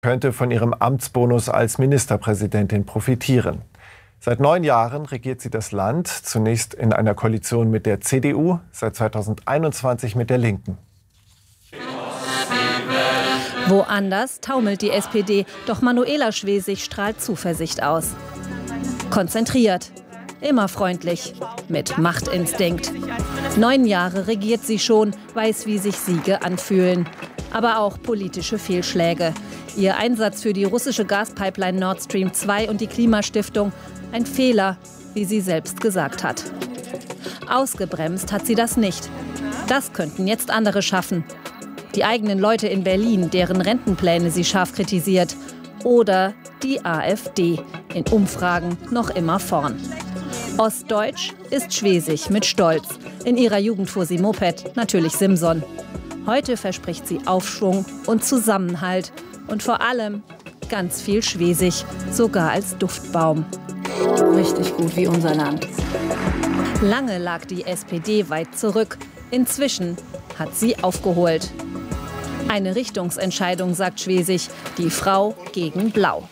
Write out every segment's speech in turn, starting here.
könnte von ihrem Amtsbonus als Ministerpräsidentin profitieren. Seit 9 Jahren regiert sie das Land, zunächst in einer Koalition mit der CDU, seit 2021 mit der Linken. Woanders taumelt die SPD, doch Manuela Schwesig strahlt Zuversicht aus. Konzentriert, immer freundlich, mit Machtinstinkt. 9 Jahre regiert sie schon, weiß, wie sich Siege anfühlen. Aber auch politische Fehlschläge. Ihr Einsatz für die russische Gaspipeline Nord Stream 2 und die Klimastiftung, ein Fehler, wie sie selbst gesagt hat. Ausgebremst hat sie das nicht. Das könnten jetzt andere schaffen. Die eigenen Leute in Berlin, deren Rentenpläne sie scharf kritisiert. Oder die AfD, in Umfragen noch immer vorn. Ostdeutsch ist Schwesig mit Stolz. In ihrer Jugend fuhr sie Moped, natürlich Simson. Heute verspricht sie Aufschwung und Zusammenhalt. Und vor allem ganz viel Schwesig, sogar als Duftbaum. Richtig gut wie unser Land. Lange lag die SPD weit zurück. Inzwischen hat sie aufgeholt. Eine Richtungsentscheidung, sagt Schwesig, die Frau gegen Blau.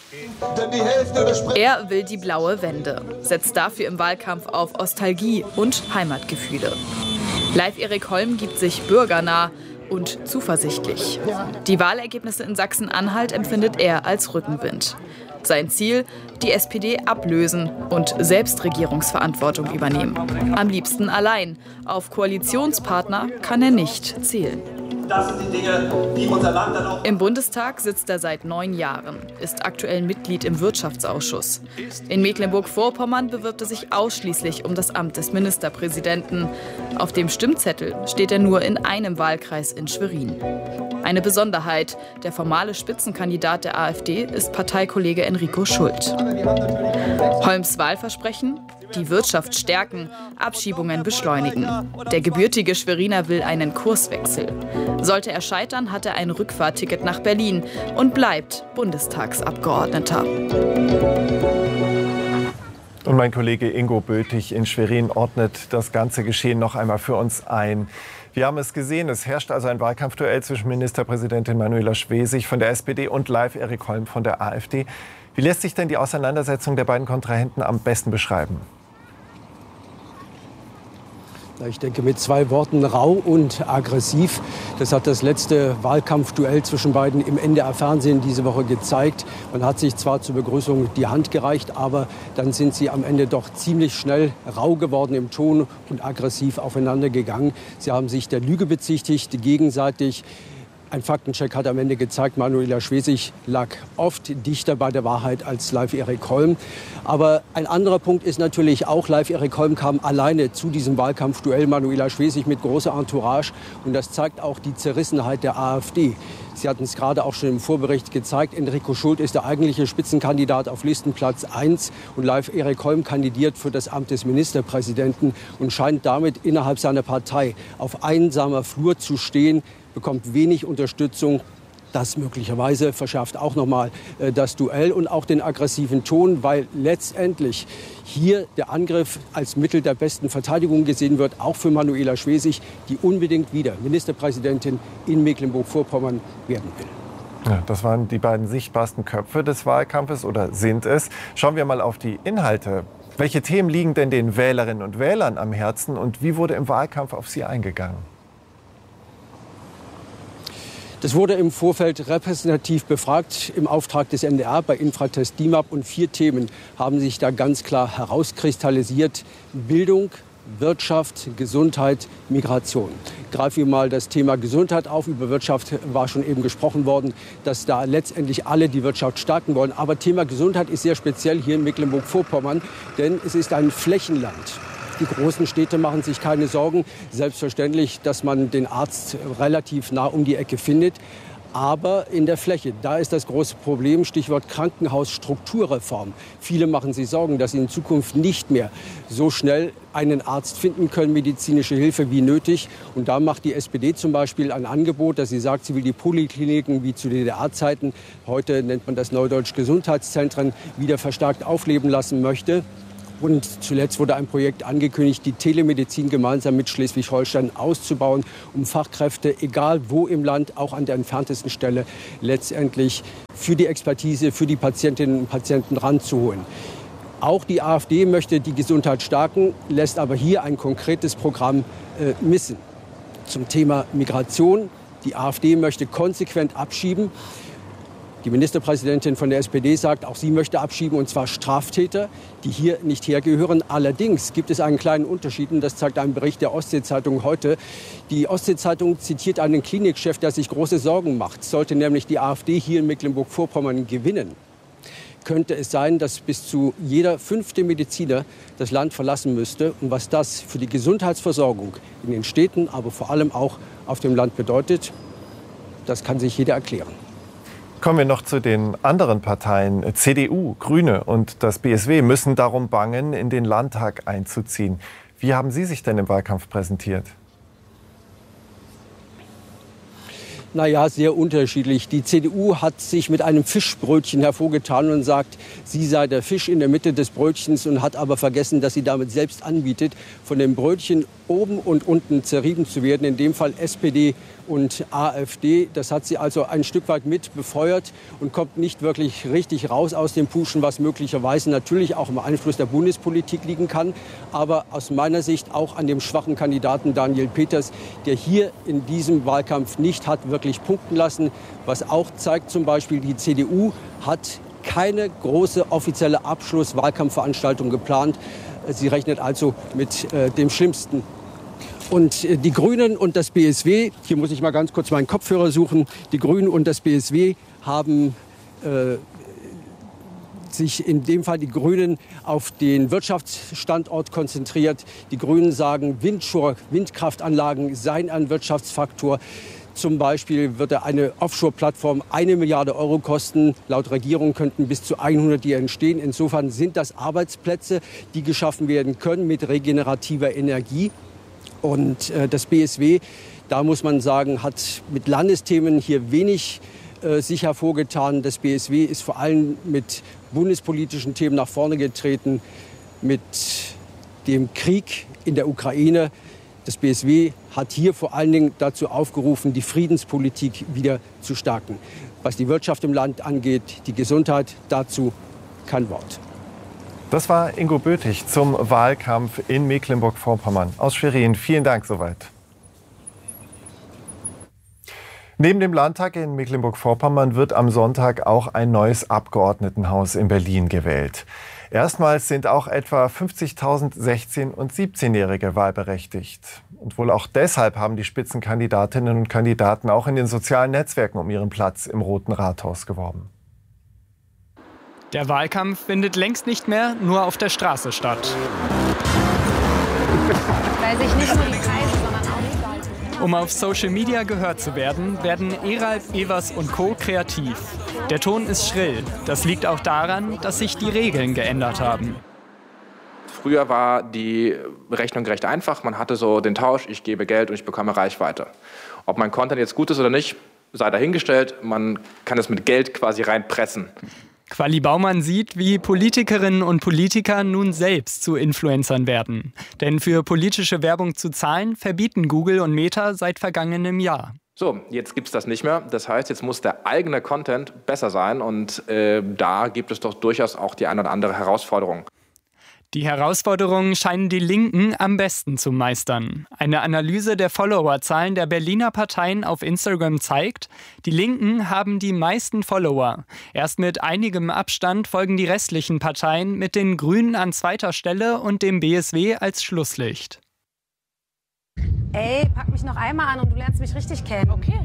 Er will die blaue Wende, setzt dafür im Wahlkampf auf Nostalgie und Heimatgefühle. Live Erik Holm gibt sich bürgernah und zuversichtlich. Die Wahlergebnisse in Sachsen-Anhalt empfindet er als Rückenwind. Sein Ziel, die SPD ablösen und selbst Regierungsverantwortung übernehmen. Am liebsten allein. Auf Koalitionspartner kann er nicht zählen. Das sind die Dinge, die unser Land dann auch. Im Bundestag sitzt er seit 9 Jahren, ist aktuell Mitglied im Wirtschaftsausschuss. In Mecklenburg-Vorpommern bewirbt er sich ausschließlich um das Amt des Ministerpräsidenten. Auf dem Stimmzettel steht er nur in einem Wahlkreis in Schwerin. Eine Besonderheit: Der formale Spitzenkandidat der AfD ist Parteikollege Enrico Schult. Holms Wahlversprechen? Die Wirtschaft stärken, Abschiebungen beschleunigen. Der gebürtige Schweriner will einen Kurswechsel. Sollte er scheitern, hat er ein Rückfahrticket nach Berlin und bleibt Bundestagsabgeordneter. Und mein Kollege Ingo Böthig in Schwerin ordnet das ganze Geschehen noch einmal für uns ein. Wir haben es gesehen, es herrscht also ein Wahlkampfduell zwischen Ministerpräsidentin Manuela Schwesig von der SPD und Live Erik Holm von der AfD. Wie lässt sich denn die Auseinandersetzung der beiden Kontrahenten am besten beschreiben? Ich denke mit 2 Worten: rau und aggressiv. Das hat das letzte Wahlkampfduell zwischen beiden im NDR-Fernsehen diese Woche gezeigt. Man hat sich zwar zur Begrüßung die Hand gereicht, aber dann sind sie am Ende doch ziemlich schnell rau geworden im Ton und aggressiv aufeinander gegangen. Sie haben sich der Lüge bezichtigt, gegenseitig. Ein Faktencheck hat am Ende gezeigt, Manuela Schwesig lag oft dichter bei der Wahrheit als Live Erik Holm. Aber ein anderer Punkt ist natürlich auch, Live Erik Holm kam alleine zu diesem Wahlkampfduell, Manuela Schwesig mit großer Entourage. Und das zeigt auch die Zerrissenheit der AfD. Sie hatten es gerade auch schon im Vorbericht gezeigt. Enrico Schult ist der eigentliche Spitzenkandidat auf Listenplatz 1. Und Live Erik Holm kandidiert für das Amt des Ministerpräsidenten und scheint damit innerhalb seiner Partei auf einsamer Flur zu stehen, bekommt wenig Unterstützung. Das möglicherweise verschärft auch noch mal das Duell und auch den aggressiven Ton, weil letztendlich hier der Angriff als Mittel der besten Verteidigung gesehen wird, auch für Manuela Schwesig, die unbedingt wieder Ministerpräsidentin in Mecklenburg-Vorpommern werden will. Ja, das waren die beiden sichtbarsten Köpfe des Wahlkampfes oder sind es. Schauen wir mal auf die Inhalte. Welche Themen liegen denn den Wählerinnen und Wählern am Herzen und wie wurde im Wahlkampf auf sie eingegangen? Das wurde im Vorfeld repräsentativ befragt im Auftrag des NDR bei Infratest DIMAP und 4 Themen haben sich da ganz klar herauskristallisiert: Bildung, Wirtschaft, Gesundheit, Migration. Greifen wir mal das Thema Gesundheit auf. Über Wirtschaft war schon eben gesprochen worden, dass da letztendlich alle die Wirtschaft stärken wollen. Aber Thema Gesundheit ist sehr speziell hier in Mecklenburg-Vorpommern, denn es ist ein Flächenland. Die großen Städte machen sich keine Sorgen. Selbstverständlich, dass man den Arzt relativ nah um die Ecke findet. Aber in der Fläche, da ist das große Problem, Stichwort Krankenhausstrukturreform. Viele machen sich Sorgen, dass sie in Zukunft nicht mehr so schnell einen Arzt finden können, medizinische Hilfe wie nötig. Und da macht die SPD zum Beispiel ein Angebot, dass sie sagt, sie will die Polikliniken wie zu DDR-Zeiten, heute nennt man das Neudeutsch Gesundheitszentren, wieder verstärkt aufleben lassen möchte. Und zuletzt wurde ein Projekt angekündigt, die Telemedizin gemeinsam mit Schleswig-Holstein auszubauen, um Fachkräfte, egal wo im Land, auch an der entferntesten Stelle, letztendlich für die Expertise, für die Patientinnen und Patienten ranzuholen. Auch die AfD möchte die Gesundheit stärken, lässt aber hier ein konkretes Programm missen. Zum Thema Migration. Die AfD möchte konsequent abschieben. Die Ministerpräsidentin von der SPD sagt, auch sie möchte abschieben, und zwar Straftäter, die hier nicht hergehören. Allerdings gibt es einen kleinen Unterschied, und das zeigt ein Bericht der Ostsee-Zeitung heute. Die Ostsee-Zeitung zitiert einen Klinikchef, der sich große Sorgen macht. Sollte nämlich die AfD hier in Mecklenburg-Vorpommern gewinnen, könnte es sein, dass bis zu jeder 5. Mediziner das Land verlassen müsste. Und was das für die Gesundheitsversorgung in den Städten, aber vor allem auch auf dem Land bedeutet, das kann sich jeder erklären. Kommen wir noch zu den anderen Parteien. CDU, Grüne und das BSW müssen darum bangen, in den Landtag einzuziehen. Wie haben Sie sich denn im Wahlkampf präsentiert? Naja, sehr unterschiedlich. Die CDU hat sich mit einem Fischbrötchen hervorgetan und sagt, sie sei der Fisch in der Mitte des Brötchens, und hat aber vergessen, dass sie damit selbst anbietet, von dem Brötchen oben und unten zerrieben zu werden, in dem Fall SPD und AfD. Das hat sie also ein Stück weit mit befeuert und kommt nicht wirklich richtig raus aus dem Puschen, was möglicherweise natürlich auch im Einfluss der Bundespolitik liegen kann, aber aus meiner Sicht auch an dem schwachen Kandidaten Daniel Peters, der hier in diesem Wahlkampf nicht hat wirklich punkten lassen. Was auch zeigt zum Beispiel, die CDU hat keine große offizielle Abschlusswahlkampfveranstaltung geplant. Sie rechnet also mit dem Schlimmsten. Und die Grünen und das BSW, hier muss ich mal ganz kurz meinen Kopfhörer suchen, die Grünen und das BSW haben sich in dem Fall die Grünen auf den Wirtschaftsstandort konzentriert. Die Grünen sagen, Windkraftanlagen seien ein Wirtschaftsfaktor. Zum Beispiel würde eine Offshore-Plattform 1 Milliarde Euro kosten. Laut Regierung könnten bis zu 100 die entstehen. Insofern sind das Arbeitsplätze, die geschaffen werden können mit regenerativer Energie. Und das BSW, da muss man sagen, hat mit Landesthemen hier wenig sich hervorgetan. Das BSW ist vor allem mit bundespolitischen Themen nach vorne getreten, mit dem Krieg in der Ukraine. Das BSW hat hier vor allen Dingen dazu aufgerufen, die Friedenspolitik wieder zu stärken. Was die Wirtschaft im Land angeht, die Gesundheit, dazu kein Wort. Das war Ingo Böthig zum Wahlkampf in Mecklenburg-Vorpommern aus Schwerin. Vielen Dank soweit. Neben dem Landtag in Mecklenburg-Vorpommern wird am Sonntag auch ein neues Abgeordnetenhaus in Berlin gewählt. Erstmals sind auch etwa 50.000 16- und 17-Jährige wahlberechtigt. Und wohl auch deshalb haben die Spitzenkandidatinnen und Kandidaten auch in den sozialen Netzwerken um ihren Platz im Roten Rathaus geworben. Der Wahlkampf findet längst nicht mehr nur auf der Straße statt. Weil sich nicht nur die Kreise, sondern auch Um auf Social Media gehört zu werden, werden Eralb, Evers und Co. kreativ. Der Ton ist schrill. Das liegt auch daran, dass sich die Regeln geändert haben. Früher war die Rechnung recht einfach. Man hatte so den Tausch, ich gebe Geld und ich bekomme Reichweite. Ob mein Content jetzt gut ist oder nicht, sei dahingestellt. Man kann es mit Geld quasi reinpressen. Quali Baumann sieht, wie Politikerinnen und Politiker nun selbst zu Influencern werden. Denn für politische Werbung zu zahlen, verbieten Google und Meta seit vergangenem Jahr. So, jetzt gibt es das nicht mehr. Das heißt, jetzt muss der eigene Content besser sein. Und da gibt es doch durchaus auch die eine oder andere Herausforderung. Die Herausforderungen scheinen die Linken am besten zu meistern. Eine Analyse der Followerzahlen der Berliner Parteien auf Instagram zeigt, die Linken haben die meisten Follower. Erst mit einigem Abstand folgen die restlichen Parteien mit den Grünen an zweiter Stelle und dem BSW als Schlusslicht. Ey, pack mich noch einmal an und du lernst mich richtig kennen. Okay.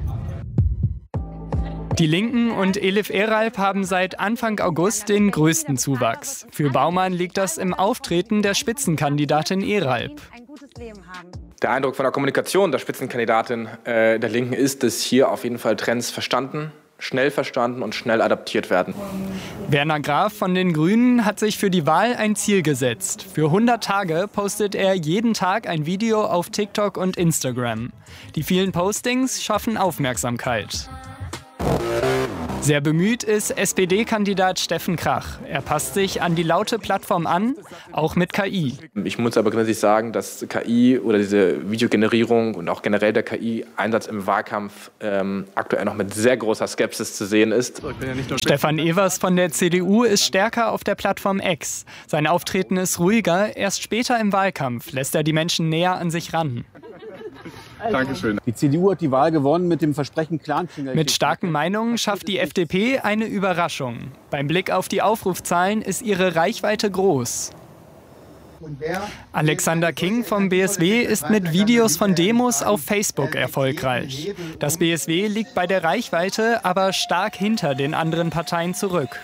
Die Linken und Elif Eralb haben seit Anfang August den größten Zuwachs. Für Baumann liegt das im Auftreten der Spitzenkandidatin Eralb. Der Eindruck von der Kommunikation der Spitzenkandidatin der Linken ist, dass hier auf jeden Fall Trends schnell verstanden und schnell adaptiert werden. Werner Graf von den Grünen hat sich für die Wahl ein Ziel gesetzt. Für 100 Tage postet er jeden Tag ein Video auf TikTok und Instagram. Die vielen Postings schaffen Aufmerksamkeit. Sehr bemüht ist SPD-Kandidat Steffen Krach. Er passt sich an die laute Plattform an, auch mit KI. Ich muss aber grundsätzlich sagen, dass KI oder diese Videogenerierung und auch generell der KI-Einsatz im Wahlkampf aktuell noch mit sehr großer Skepsis zu sehen ist. Stefan Evers von der CDU ist stärker auf der Plattform X. Sein Auftreten ist ruhiger. Erst später im Wahlkampf lässt er die Menschen näher an sich ran. Dankeschön. Die CDU hat die Wahl gewonnen mit dem Versprechen Clankrieg. Mit starken Meinungen schafft die FDP eine Überraschung. Beim Blick auf die Aufrufzahlen ist ihre Reichweite groß. Alexander King vom BSW ist mit Videos von Demos auf Facebook erfolgreich. Das BSW liegt bei der Reichweite aber stark hinter den anderen Parteien zurück.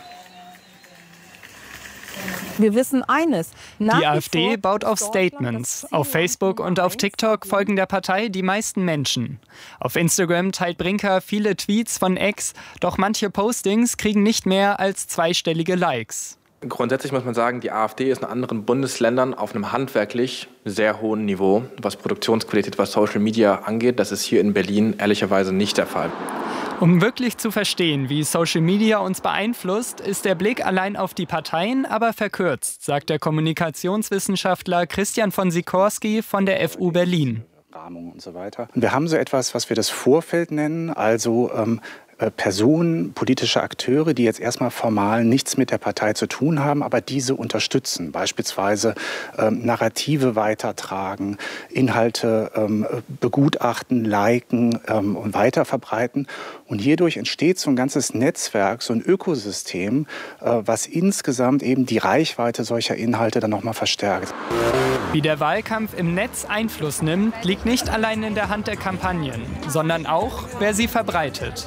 Wir wissen eines. Die AfD baut auf Statements. Auf Facebook und auf TikTok folgen der Partei die meisten Menschen. Auf Instagram teilt Brinker viele Tweets von X, doch manche Postings kriegen nicht mehr als zweistellige Likes. Grundsätzlich muss man sagen, die AfD ist in anderen Bundesländern auf einem handwerklich sehr hohen Niveau, was Produktionsqualität, was Social Media angeht. Das ist hier in Berlin ehrlicherweise nicht der Fall. Um wirklich zu verstehen, wie Social Media uns beeinflusst, ist der Blick allein auf die Parteien aber verkürzt, sagt der Kommunikationswissenschaftler Christian von Sikorski von der FU Berlin. Und so weiter. Wir haben so etwas, was wir das Vorfeld nennen, also Personen, politische Akteure, die jetzt erstmal formal nichts mit der Partei zu tun haben, aber diese unterstützen, beispielsweise Narrative weitertragen, Inhalte begutachten, liken und weiterverbreiten. Und hierdurch entsteht so ein ganzes Netzwerk, so ein Ökosystem, was insgesamt eben die Reichweite solcher Inhalte dann nochmal verstärkt. Wie der Wahlkampf im Netz Einfluss nimmt, liegt nicht allein in der Hand der Kampagnen, sondern auch, wer sie verbreitet.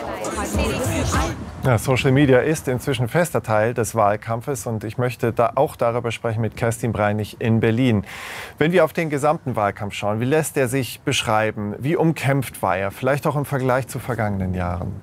Ja, Social Media ist inzwischen fester Teil des Wahlkampfes und ich möchte da auch darüber sprechen mit Kerstin Breinig in Berlin. Wenn wir auf den gesamten Wahlkampf schauen, wie lässt er sich beschreiben? Wie umkämpft war er? Vielleicht auch im Vergleich zu vergangenen Jahren?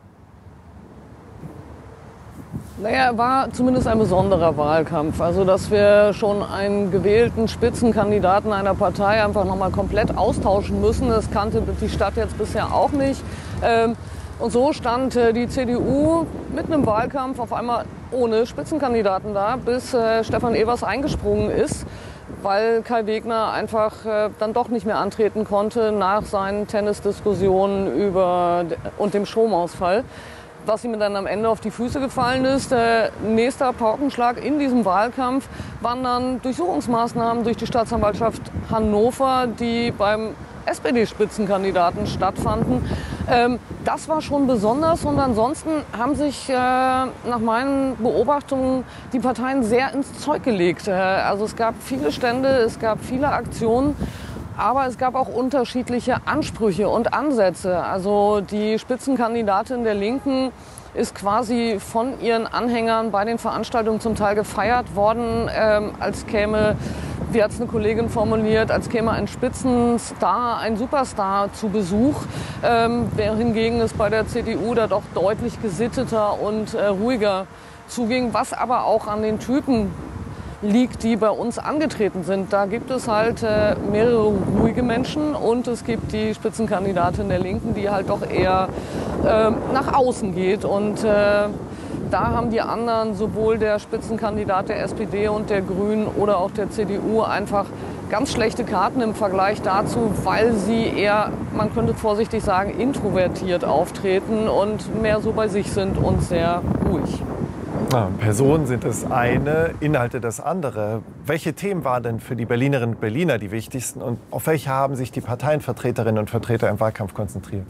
Naja, er war zumindest ein besonderer Wahlkampf. Also, dass wir schon einen gewählten Spitzenkandidaten einer Partei einfach nochmal komplett austauschen müssen, das kannte die Stadt jetzt bisher auch nicht. Und so stand die CDU mitten im Wahlkampf auf einmal ohne Spitzenkandidaten da, bis Stefan Evers eingesprungen ist, weil Kai Wegner einfach dann doch nicht mehr antreten konnte nach seinen Tennisdiskussionen und dem Stromausfall. Was ihm dann am Ende auf die Füße gefallen ist. Nächster Paukenschlag in diesem Wahlkampf waren dann Durchsuchungsmaßnahmen durch die Staatsanwaltschaft Hannover, die beim SPD-Spitzenkandidaten stattfanden. Das war schon besonders und ansonsten haben sich nach meinen Beobachtungen die Parteien sehr ins Zeug gelegt. Also es gab viele Stände, es gab viele Aktionen. Aber es gab auch unterschiedliche Ansprüche und Ansätze. Also die Spitzenkandidatin der Linken ist quasi von ihren Anhängern bei den Veranstaltungen zum Teil gefeiert worden, als käme, wie hat es eine Kollegin formuliert, als käme ein Spitzenstar, ein Superstar zu Besuch. Hingegen es bei der CDU da doch deutlich gesitteter und ruhiger zuging, was aber auch an den Typen liegt, die bei uns angetreten sind. Da gibt es halt mehrere ruhige Menschen und es gibt die Spitzenkandidatin der Linken, die halt doch eher nach außen geht. Und da haben die anderen, sowohl der Spitzenkandidat der SPD und der Grünen oder auch der CDU, einfach ganz schlechte Karten im Vergleich dazu, weil sie eher, man könnte vorsichtig sagen, introvertiert auftreten und mehr so bei sich sind und sehr ruhig. Personen sind das eine, Inhalte das andere. Welche Themen waren denn für die Berlinerinnen und Berliner die wichtigsten und auf welche haben sich die Parteienvertreterinnen und Vertreter im Wahlkampf konzentriert?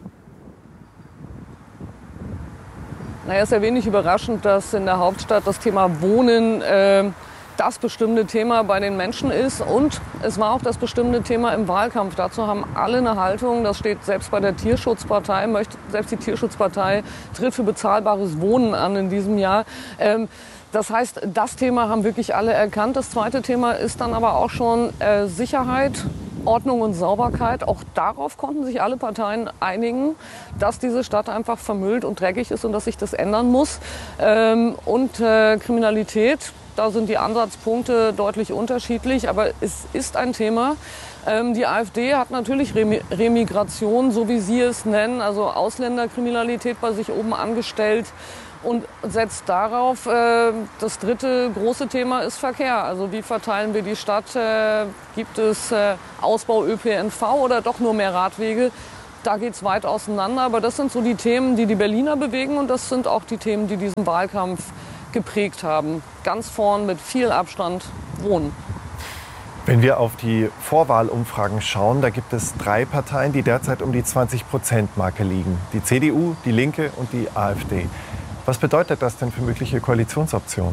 Naja, es ist ja wenig überraschend, dass in der Hauptstadt das Thema Wohnen das bestimmte Thema bei den Menschen ist. Und es war auch das bestimmte Thema im Wahlkampf. Dazu haben alle eine Haltung. Das steht selbst bei der Tierschutzpartei. Selbst die Tierschutzpartei tritt für bezahlbares Wohnen an in diesem Jahr. Das heißt, das Thema haben wirklich alle erkannt. Das zweite Thema ist dann aber auch schon Sicherheit, Ordnung und Sauberkeit. Auch darauf konnten sich alle Parteien einigen, dass diese Stadt einfach vermüllt und dreckig ist und dass sich das ändern muss. Und Kriminalität, Da sind die Ansatzpunkte deutlich unterschiedlich, aber es ist ein Thema. Die AfD hat natürlich Remigration, so wie Sie es nennen, also Ausländerkriminalität bei sich oben angestellt und setzt darauf. Das dritte große Thema ist Verkehr. Also wie verteilen wir die Stadt? Gibt es Ausbau ÖPNV oder doch nur mehr Radwege? Da geht es weit auseinander. Aber das sind so die Themen, die die Berliner bewegen. Und das sind auch die Themen, die diesen Wahlkampf geprägt haben. Ganz vorn mit viel Abstand Wohnen. Wenn wir auf die Vorwahlumfragen schauen, da gibt es 3 Parteien, die derzeit um die 20%-Marke liegen. Die CDU, die Linke und die AfD. Was bedeutet das denn für mögliche Koalitionsoptionen?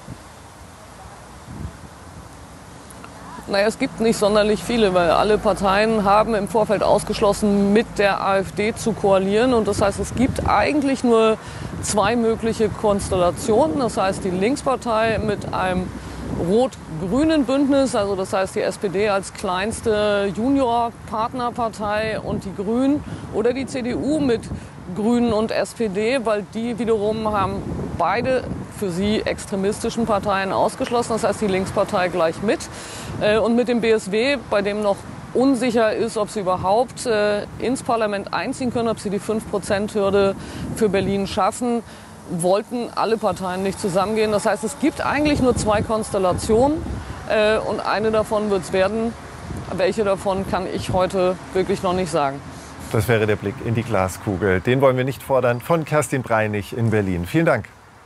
Naja, es gibt nicht sonderlich viele, weil alle Parteien haben im Vorfeld ausgeschlossen, mit der AfD zu koalieren. Und das heißt, es gibt eigentlich nur 2 mögliche Konstellationen. Das heißt, die Linkspartei mit einem rot-grünen Bündnis, also das heißt die SPD als kleinste Junior-Partnerpartei und die Grünen, oder die CDU mit Grünen und SPD, weil die wiederum haben beide für sie extremistischen Parteien ausgeschlossen. Das heißt, die Linkspartei gleich mit. Und mit dem BSW, bei dem noch unsicher ist, ob sie überhaupt ins Parlament einziehen können, ob sie die 5%-Hürde für Berlin schaffen, wollten alle Parteien nicht zusammengehen. Das heißt, es gibt eigentlich nur 2 Konstellationen und eine davon wird es werden. Welche davon kann ich heute wirklich noch nicht sagen. Das wäre der Blick in die Glaskugel. Den wollen wir nicht fordern. Von Kerstin Breinig in Berlin. Vielen Dank.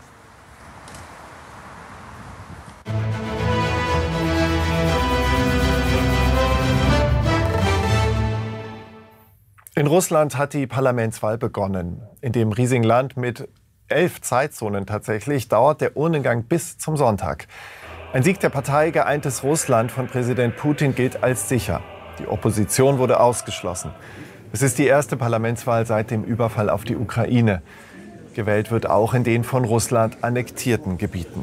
In Russland hat die Parlamentswahl begonnen. In dem riesigen Land mit 11 Zeitzonen tatsächlich dauert der Urnengang bis zum Sonntag. Ein Sieg der Partei Geeintes Russland von Präsident Putin gilt als sicher. Die Opposition wurde ausgeschlossen. Es ist die erste Parlamentswahl seit dem Überfall auf die Ukraine. Gewählt wird auch in den von Russland annektierten Gebieten.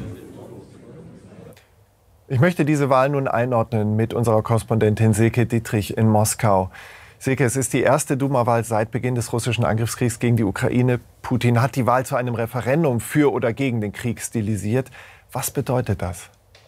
Ich möchte diese Wahl nun einordnen mit unserer Korrespondentin Silke Dietrich in Moskau. Silke, es ist die erste Duma-Wahl seit Beginn des russischen Angriffskriegs gegen die Ukraine. Putin hat die Wahl zu einem Referendum für oder gegen den Krieg stilisiert. Was bedeutet das?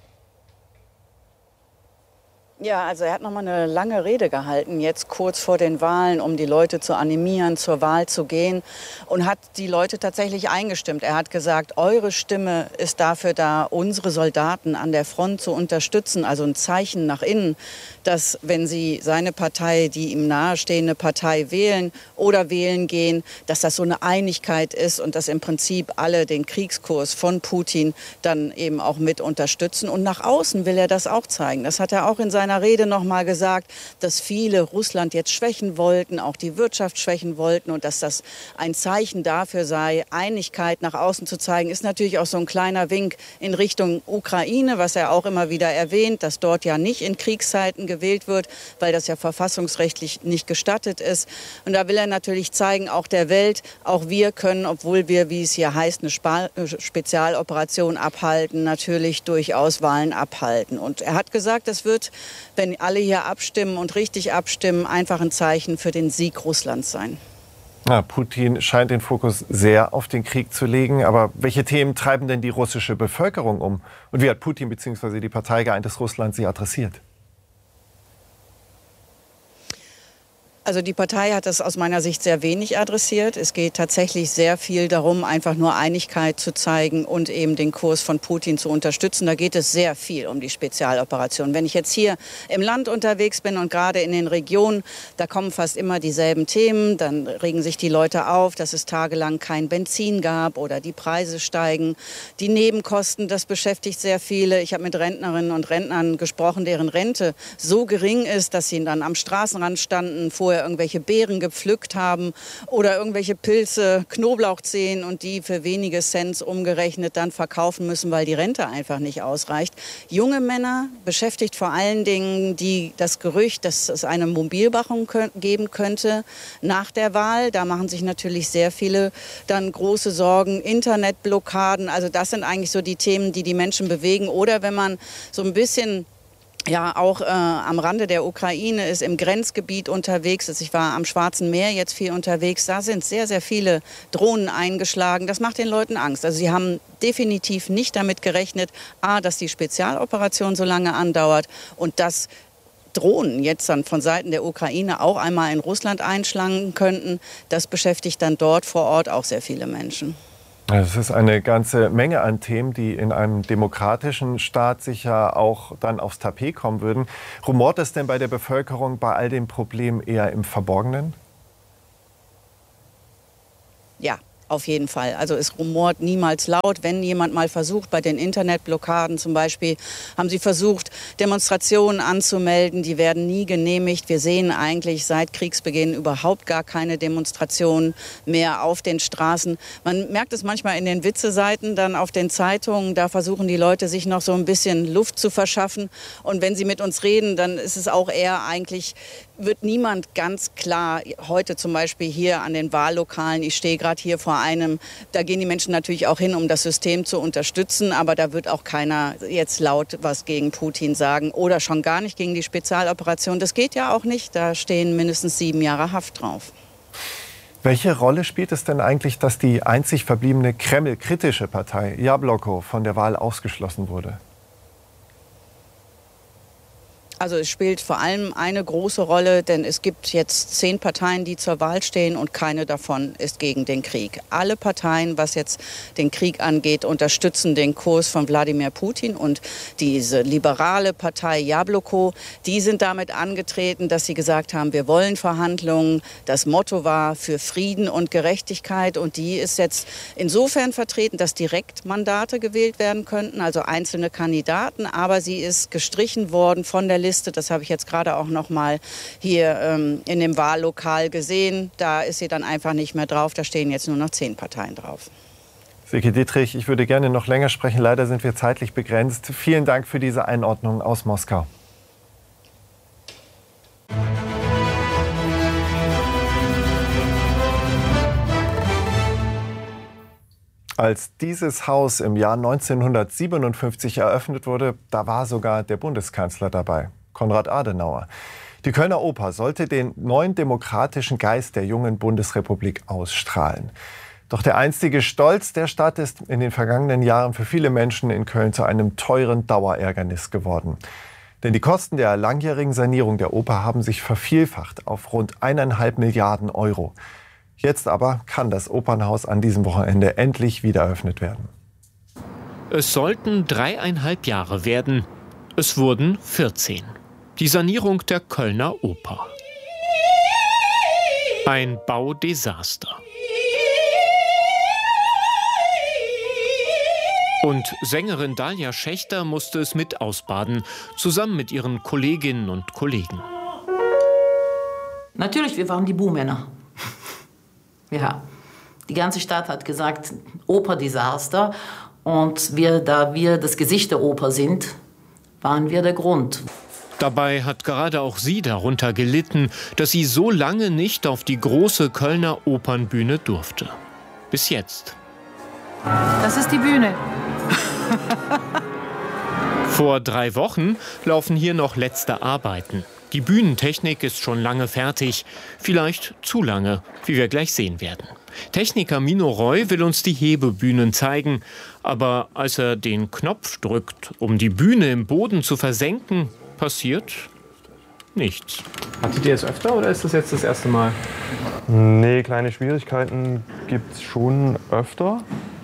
Ja, also er hat noch mal eine lange Rede gehalten, jetzt kurz vor den Wahlen, um die Leute zu animieren, zur Wahl zu gehen, und hat die Leute tatsächlich eingestimmt. Er hat gesagt, eure Stimme ist dafür da, unsere Soldaten an der Front zu unterstützen, also ein Zeichen nach innen, dass wenn sie seine Partei, die ihm nahestehende Partei wählen oder wählen gehen, dass das so eine Einigkeit ist und dass im Prinzip alle den Kriegskurs von Putin dann eben auch mit unterstützen. Und nach außen will er das auch zeigen. Das hat er auch in seiner Rede noch mal gesagt, dass viele Russland jetzt schwächen wollten, auch die Wirtschaft schwächen wollten, und dass das ein Zeichen dafür sei, Einigkeit nach außen zu zeigen. Ist natürlich auch so ein kleiner Wink in Richtung Ukraine, was er auch immer wieder erwähnt, dass dort ja nicht in Kriegszeiten gewählt wird, weil das ja verfassungsrechtlich nicht gestattet ist. Und da will er natürlich zeigen, auch der Welt, auch wir können, obwohl wir, wie es hier heißt, eine Spezialoperation abhalten, natürlich durchaus Wahlen abhalten. Und er hat gesagt, das wird, wenn alle hier abstimmen und richtig abstimmen, einfach ein Zeichen für den Sieg Russlands sein. Ja, Putin scheint den Fokus sehr auf den Krieg zu legen. Aber welche Themen treiben denn die russische Bevölkerung um? Und wie hat Putin bzw. die Partei Geeintes Russland sie adressiert? Also die Partei hat das aus meiner Sicht sehr wenig adressiert. Es geht tatsächlich sehr viel darum, einfach nur Einigkeit zu zeigen und eben den Kurs von Putin zu unterstützen. Da geht es sehr viel um die Spezialoperation. Wenn ich jetzt hier im Land unterwegs bin und gerade in den Regionen, da kommen fast immer dieselben Themen. Dann regen sich die Leute auf, dass es tagelang kein Benzin gab oder die Preise steigen. Die Nebenkosten, das beschäftigt sehr viele. Ich habe mit Rentnerinnen und Rentnern gesprochen, deren Rente so gering ist, dass sie dann am Straßenrand standen, vorher irgendwelche Beeren gepflückt haben oder irgendwelche Pilze, Knoblauchzehen, und die für wenige Cent umgerechnet dann verkaufen müssen, weil die Rente einfach nicht ausreicht. Junge Männer beschäftigt vor allen Dingen das Gerücht, dass es eine Mobilmachung geben könnte nach der Wahl. Da machen sich natürlich sehr viele dann große Sorgen. Internetblockaden, also das sind eigentlich so die Themen, die die Menschen bewegen. Oder wenn man so ein bisschen ja auch am Rande der Ukraine ist, im Grenzgebiet unterwegs ist. Ich war am Schwarzen Meer jetzt viel unterwegs. Da sind sehr, sehr viele Drohnen eingeschlagen. Das macht den Leuten Angst. Also sie haben definitiv nicht damit gerechnet, dass die Spezialoperation so lange andauert und dass Drohnen jetzt dann von Seiten der Ukraine auch einmal in Russland einschlagen könnten. Das beschäftigt dann dort vor Ort auch sehr viele Menschen. Es ist eine ganze Menge an Themen, die in einem demokratischen Staat sicher auch dann aufs Tapet kommen würden. Rumort es denn bei der Bevölkerung bei all den Problemen eher im Verborgenen? Ja. Auf jeden Fall. Also es rumort niemals laut. Wenn jemand mal versucht, bei den Internetblockaden zum Beispiel, haben sie versucht, Demonstrationen anzumelden. Die werden nie genehmigt. Wir sehen eigentlich seit Kriegsbeginn überhaupt gar keine Demonstrationen mehr auf den Straßen. Man merkt es manchmal in den Witzeseiten, dann auf den Zeitungen. Da versuchen die Leute, sich noch so ein bisschen Luft zu verschaffen. Und wenn sie mit uns reden, dann ist es auch eher eigentlich, wird niemand ganz klar, heute zum Beispiel hier an den Wahllokalen, ich stehe gerade hier vor einem, da gehen die Menschen natürlich auch hin, um das System zu unterstützen, aber da wird auch keiner jetzt laut was gegen Putin sagen oder schon gar nicht gegen die Spezialoperation. Das geht ja auch nicht, da stehen mindestens 7 Jahre Haft drauf. Welche Rolle spielt es denn eigentlich, dass die einzig verbliebene Kreml-kritische Partei Jabloko von der Wahl ausgeschlossen wurde? Also es spielt vor allem eine große Rolle, denn es gibt jetzt 10 Parteien, die zur Wahl stehen und keine davon ist gegen den Krieg. Alle Parteien, was jetzt den Krieg angeht, unterstützen den Kurs von Wladimir Putin und diese liberale Partei Jabloko, die sind damit angetreten, dass sie gesagt haben, wir wollen Verhandlungen. Das Motto war für Frieden und Gerechtigkeit und die ist jetzt insofern vertreten, dass Direktmandate gewählt werden könnten, also einzelne Kandidaten, aber sie ist gestrichen worden von der Liste. Das habe ich jetzt gerade auch noch mal hier in dem Wahllokal gesehen. Da ist sie dann einfach nicht mehr drauf. Da stehen jetzt nur noch 10 Parteien drauf. Silke Dittrich, ich würde gerne noch länger sprechen. Leider sind wir zeitlich begrenzt. Vielen Dank für diese Einordnung aus Moskau. Als dieses Haus im Jahr 1957 eröffnet wurde, da war sogar der Bundeskanzler dabei, Konrad Adenauer. Die Kölner Oper sollte den neuen demokratischen Geist der jungen Bundesrepublik ausstrahlen. Doch der einstige Stolz der Stadt ist in den vergangenen Jahren für viele Menschen in Köln zu einem teuren Dauerärgernis geworden. Denn die Kosten der langjährigen Sanierung der Oper haben sich vervielfacht auf rund 1,5 Milliarden Euro. Jetzt aber kann das Opernhaus an diesem Wochenende endlich wieder eröffnet werden. Es sollten 3,5 Jahre werden. Es wurden 14. Die Sanierung der Kölner Oper. Ein Baudesaster. Und Sängerin Dalia Schächter musste es mit ausbaden, zusammen mit ihren Kolleginnen und Kollegen. Natürlich, wir waren die Buhmänner. Ja, die ganze Stadt hat gesagt, Operdesaster. Und da wir das Gesicht der Oper sind, waren wir der Grund. Dabei hat gerade auch sie darunter gelitten, dass sie so lange nicht auf die große Kölner Opernbühne durfte. Bis jetzt. Das ist die Bühne. Vor 3 Wochen laufen hier noch letzte Arbeiten. Die Bühnentechnik ist schon lange fertig, vielleicht zu lange, wie wir gleich sehen werden. Techniker Mino Roy will uns die Hebebühnen zeigen, aber als er den Knopf drückt, um die Bühne im Boden zu versenken, passiert nichts. Hattet ihr das öfter oder ist das jetzt das erste Mal? Nee, kleine Schwierigkeiten gibt es schon öfter,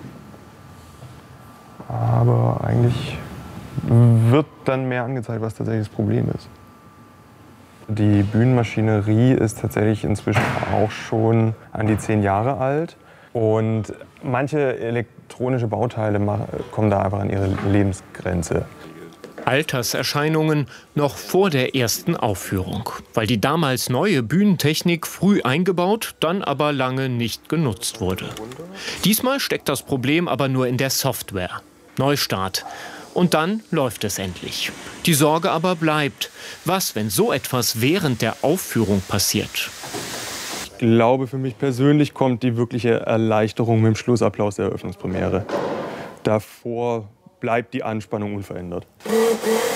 aber eigentlich wird dann mehr angezeigt, was tatsächlich das Problem ist. Die Bühnenmaschinerie ist tatsächlich inzwischen auch schon an die 10 Jahre alt und manche elektronische Bauteile kommen da einfach an ihre Lebensgrenze. Alterserscheinungen noch vor der ersten Aufführung, weil die damals neue Bühnentechnik früh eingebaut, dann aber lange nicht genutzt wurde. Diesmal steckt das Problem aber nur in der Software. Neustart. Und dann läuft es endlich. Die Sorge aber bleibt. Was, wenn so etwas während der Aufführung passiert? Ich glaube, für mich persönlich kommt die wirkliche Erleichterung mit dem Schlussapplaus der Eröffnungspremiere. Davor bleibt die Anspannung unverändert.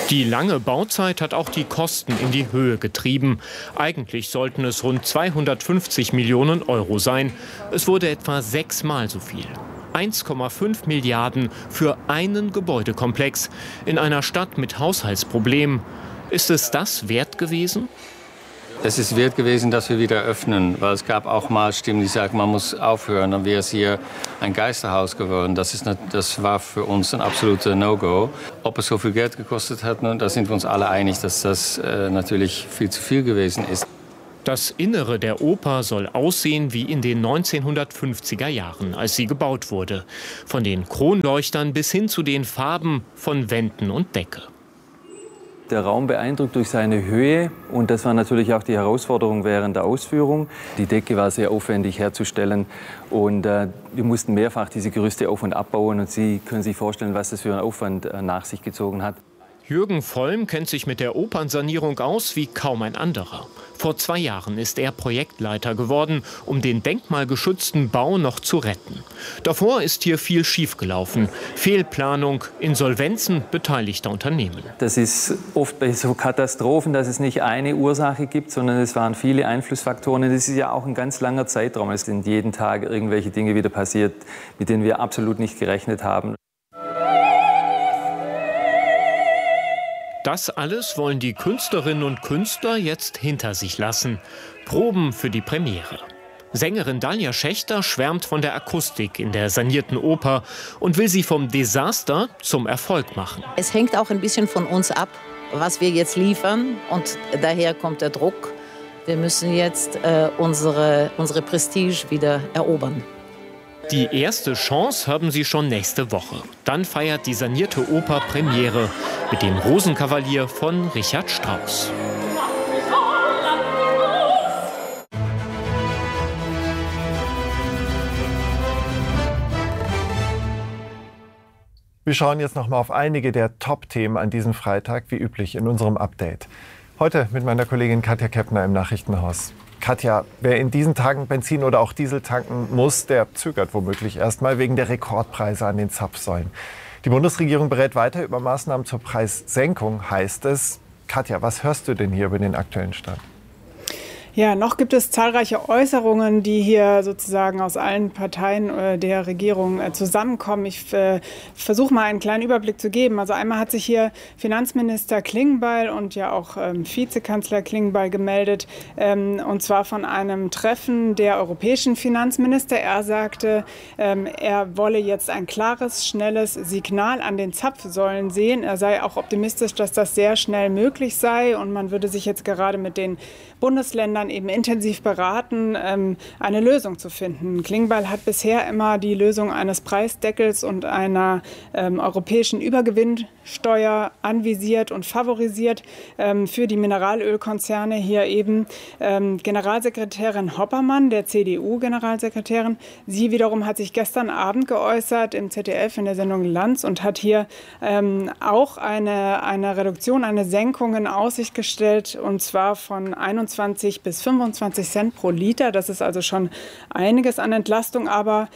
Die lange Bauzeit hat auch die Kosten in die Höhe getrieben. Eigentlich sollten es rund 250 Millionen Euro sein. Es wurde etwa 6-mal so viel. 1,5 Milliarden für einen Gebäudekomplex in einer Stadt mit Haushaltsproblemen. Ist es das wert gewesen? Es ist wert gewesen, dass wir wieder öffnen, weil es gab auch mal Stimmen, die sagen, man muss aufhören, dann wäre es hier ein Geisterhaus geworden. Das war für uns ein absoluter No-Go. Ob es so viel Geld gekostet hat, da sind wir uns alle einig, dass das natürlich viel zu viel gewesen ist. Das Innere der Oper soll aussehen wie in den 1950er Jahren, als sie gebaut wurde. Von den Kronleuchtern bis hin zu den Farben von Wänden und Decke. Der Raum beeindruckt durch seine Höhe und das war natürlich auch die Herausforderung während der Ausführung. Die Decke war sehr aufwendig herzustellen und wir mussten mehrfach diese Gerüste auf- und abbauen und Sie können sich vorstellen, was das für einen Aufwand nach sich gezogen hat. Jürgen Vollm kennt sich mit der Opernsanierung aus wie kaum ein anderer. Vor 2 Jahren ist er Projektleiter geworden, um den denkmalgeschützten Bau noch zu retten. Davor ist hier viel schiefgelaufen. Fehlplanung, Insolvenzen beteiligter Unternehmen. Das ist oft bei so Katastrophen, dass es nicht eine Ursache gibt, sondern es waren viele Einflussfaktoren. Das ist ja auch ein ganz langer Zeitraum. Es sind jeden Tag irgendwelche Dinge wieder passiert, mit denen wir absolut nicht gerechnet haben. Das alles wollen die Künstlerinnen und Künstler jetzt hinter sich lassen. Proben für die Premiere. Sängerin Dalia Schächter schwärmt von der Akustik in der sanierten Oper und will sie vom Desaster zum Erfolg machen. Es hängt auch ein bisschen von uns ab, was wir jetzt liefern. Und daher kommt der Druck. Wir müssen jetzt unsere Prestige wieder erobern. Die erste Chance haben sie schon nächste Woche. Dann feiert die sanierte Oper Premiere mit dem Rosenkavalier von Richard Strauss. Wir schauen jetzt noch mal auf einige der Top-Themen an diesem Freitag, wie üblich in unserem Update. Heute mit meiner Kollegin Katja Keppner im Nachrichtenhaus. Katja, wer in diesen Tagen Benzin oder auch Diesel tanken muss, der zögert womöglich erstmal wegen der Rekordpreise an den Zapfsäulen. Die Bundesregierung berät weiter über Maßnahmen zur Preissenkung, heißt es. Katja, was hörst du denn hier über den aktuellen Stand? Ja, noch gibt es zahlreiche Äußerungen, die hier sozusagen aus allen Parteien der Regierung zusammenkommen. Ich versuche mal einen kleinen Überblick zu geben. Also einmal hat sich hier Finanzminister Klingbeil und ja auch Vizekanzler Klingbeil gemeldet, und zwar von einem Treffen der europäischen Finanzminister. Er sagte, er wolle jetzt ein klares, schnelles Signal an den Zapfsäulen sehen. Er sei auch optimistisch, dass das sehr schnell möglich sei und man würde sich jetzt gerade mit den Bundesländern eben intensiv beraten, eine Lösung zu finden. Klingbeil hat bisher immer die Lösung eines Preisdeckels und einer europäischen Übergewinnsteuer anvisiert und favorisiert für die Mineralölkonzerne. Hier eben Generalsekretärin Hoppermann, der CDU-Generalsekretärin. Sie wiederum hat sich gestern Abend geäußert im ZDF in der Sendung Lanz und hat hier auch eine Reduktion, eine Senkung in Aussicht gestellt, und zwar von 21 bis 25 Cent pro Liter. Das ist also schon einiges an Entlastung, aber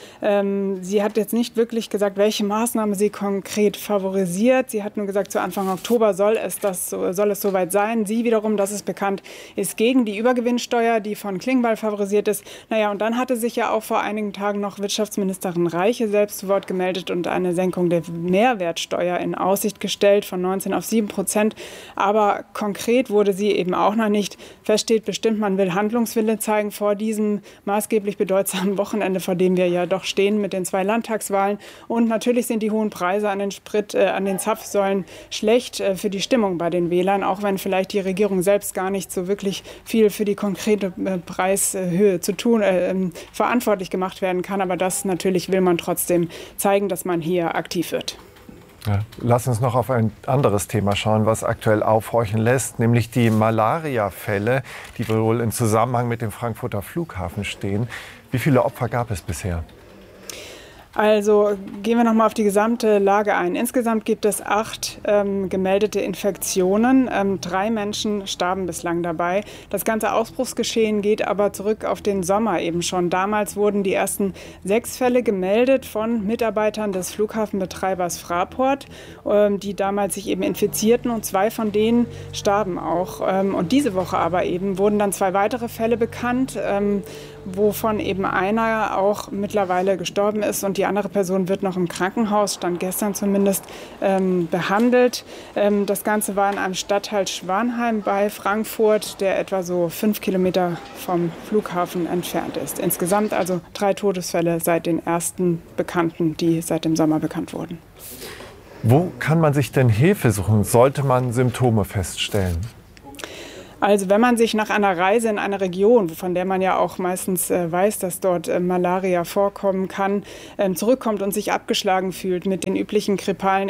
sie hat jetzt nicht wirklich gesagt, welche Maßnahme sie konkret favorisiert. Sie hat nur gesagt, zu Anfang Oktober soll es soweit sein. Sie wiederum, das ist bekannt, ist gegen die Übergewinnsteuer, die von Klingbeil favorisiert ist. Naja, und dann hatte sich ja auch vor einigen Tagen noch Wirtschaftsministerin Reiche selbst zu Wort gemeldet und eine Senkung der Mehrwertsteuer in Aussicht gestellt von 19 auf 7%. Aber konkret wurde sie eben auch noch nicht. Fest steht bestimmt, man will Handlungswille zeigen vor diesem maßgeblich bedeutsamen Wochenende, vor dem wir ja doch stehen mit den 2 Landtagswahlen. Und natürlich sind die hohen Preise an den an den Zapfsäulen schlecht für die Stimmung bei den Wählern, auch wenn vielleicht die Regierung selbst gar nicht so wirklich viel für die konkrete Preishöhe zu tun, verantwortlich gemacht werden kann. Aber das natürlich will man trotzdem zeigen, dass man hier aktiv wird. Ja, lass uns noch auf ein anderes Thema schauen, was aktuell aufhorchen lässt, nämlich die Malaria-Fälle, die wohl im Zusammenhang mit dem Frankfurter Flughafen stehen. Wie viele Opfer gab es bisher? Also gehen wir nochmal auf die gesamte Lage ein. Insgesamt gibt es 8 gemeldete Infektionen. 3 Menschen starben bislang dabei. Das ganze Ausbruchsgeschehen geht aber zurück auf den Sommer eben schon. Damals wurden die ersten 6 Fälle gemeldet von Mitarbeitern des Flughafenbetreibers Fraport, die damals sich eben infizierten, und 2 von denen starben auch. Und diese Woche aber eben wurden dann 2 weitere Fälle bekannt, wovon eben einer auch mittlerweile gestorben ist und die andere Person wird noch im Krankenhaus, stand gestern zumindest, behandelt. Das Ganze war in einem Stadtteil Schwanheim bei Frankfurt, der etwa so 5 Kilometer vom Flughafen entfernt ist. Insgesamt also 3 Todesfälle seit den ersten Bekannten, die seit dem Sommer bekannt wurden. Wo kann man sich denn Hilfe suchen? Sollte man Symptome feststellen? Also wenn man sich nach einer Reise in eine Region, von der man ja auch meistens weiß, dass dort Malaria vorkommen kann, zurückkommt und sich abgeschlagen fühlt mit den üblichen grippalen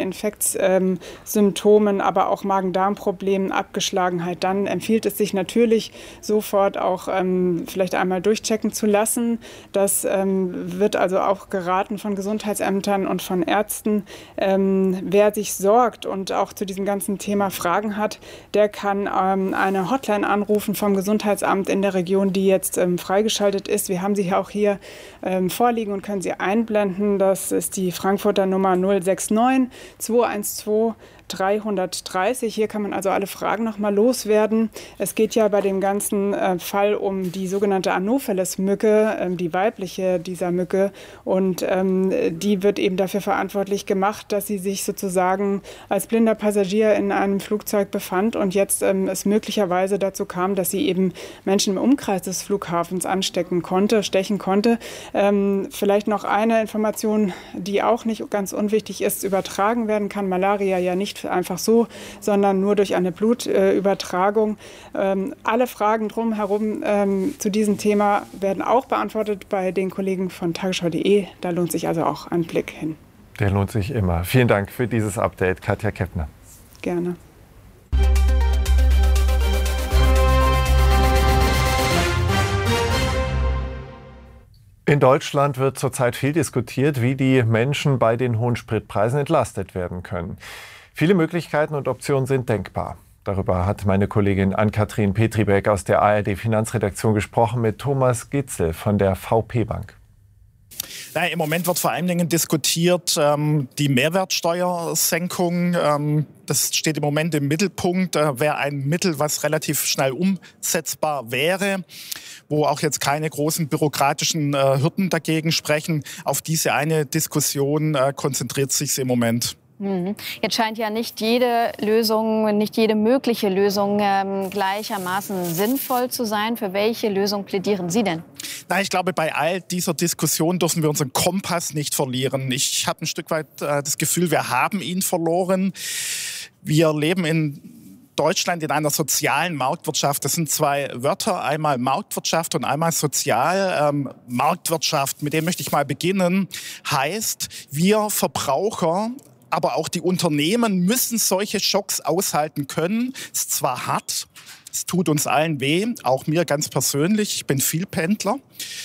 Infektsymptomen, aber auch Magen-Darm-Problemen, Abgeschlagenheit, dann empfiehlt es sich natürlich sofort auch vielleicht einmal durchchecken zu lassen. Das wird also auch geraten von Gesundheitsämtern und von Ärzten. Wer sich sorgt und auch zu diesem ganzen Thema Fragen hat, der kann eine Hotline anrufen vom Gesundheitsamt in der Region, die jetzt freigeschaltet ist. Wir haben sie auch hier vorliegen und können sie einblenden. Das ist die Frankfurter Nummer 069 212 330. Hier kann man also alle Fragen noch mal loswerden. Es geht ja bei dem ganzen Fall um die sogenannte Anopheles-Mücke, die weibliche dieser Mücke. Und die wird eben dafür verantwortlich gemacht, dass sie sich sozusagen als blinder Passagier in einem Flugzeug befand und jetzt es möglicherweise dazu kam, dass sie eben Menschen im Umkreis des Flughafens stechen konnte. Vielleicht noch eine Information, die auch nicht ganz unwichtig ist: Übertragen werden kann Malaria ja nicht einfach so, sondern nur durch eine Blutübertragung. Alle Fragen drumherum zu diesem Thema werden auch beantwortet bei den Kollegen von tagesschau.de. Da lohnt sich also auch ein Blick hin. Der lohnt sich immer. Vielen Dank für dieses Update, Katja Keppner. Gerne. In Deutschland wird zurzeit viel diskutiert, wie die Menschen bei den hohen Spritpreisen entlastet werden können. Viele Möglichkeiten und Optionen sind denkbar. Darüber hat meine Kollegin Ann-Kathrin Petribeck aus der ARD-Finanzredaktion gesprochen mit Thomas Gitzel von der VP Bank. Im Moment wird vor allen Dingen diskutiert die Mehrwertsteuersenkung. Das steht im Moment im Mittelpunkt. Wäre ein Mittel, was relativ schnell umsetzbar wäre, wo auch jetzt keine großen bürokratischen Hürden dagegen sprechen. Auf diese eine Diskussion konzentriert sich im Moment. Jetzt scheint ja nicht jede Lösung, nicht jede mögliche Lösung gleichermaßen sinnvoll zu sein. Für welche Lösung plädieren Sie denn? Ich glaube, bei all dieser Diskussion dürfen wir unseren Kompass nicht verlieren. Ich habe ein Stück weit das Gefühl, wir haben ihn verloren. Wir leben in Deutschland in einer sozialen Marktwirtschaft. Das sind 2 Wörter, einmal Marktwirtschaft und einmal sozial. Marktwirtschaft, mit dem möchte ich mal beginnen, heißt, wir Verbraucher, aber auch die Unternehmen müssen solche Schocks aushalten können. Es ist zwar hart, es tut uns allen weh, auch mir ganz persönlich, ich bin Vielpendler.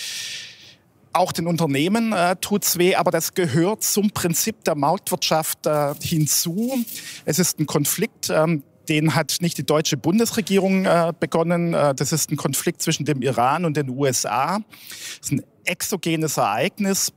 Auch den Unternehmen tut's weh, aber das gehört zum Prinzip der Marktwirtschaft hinzu. Es ist ein Konflikt, den hat nicht die deutsche Bundesregierung begonnen. Das ist ein Konflikt zwischen dem Iran und den USA. Das ist ein exogenes Ereignis.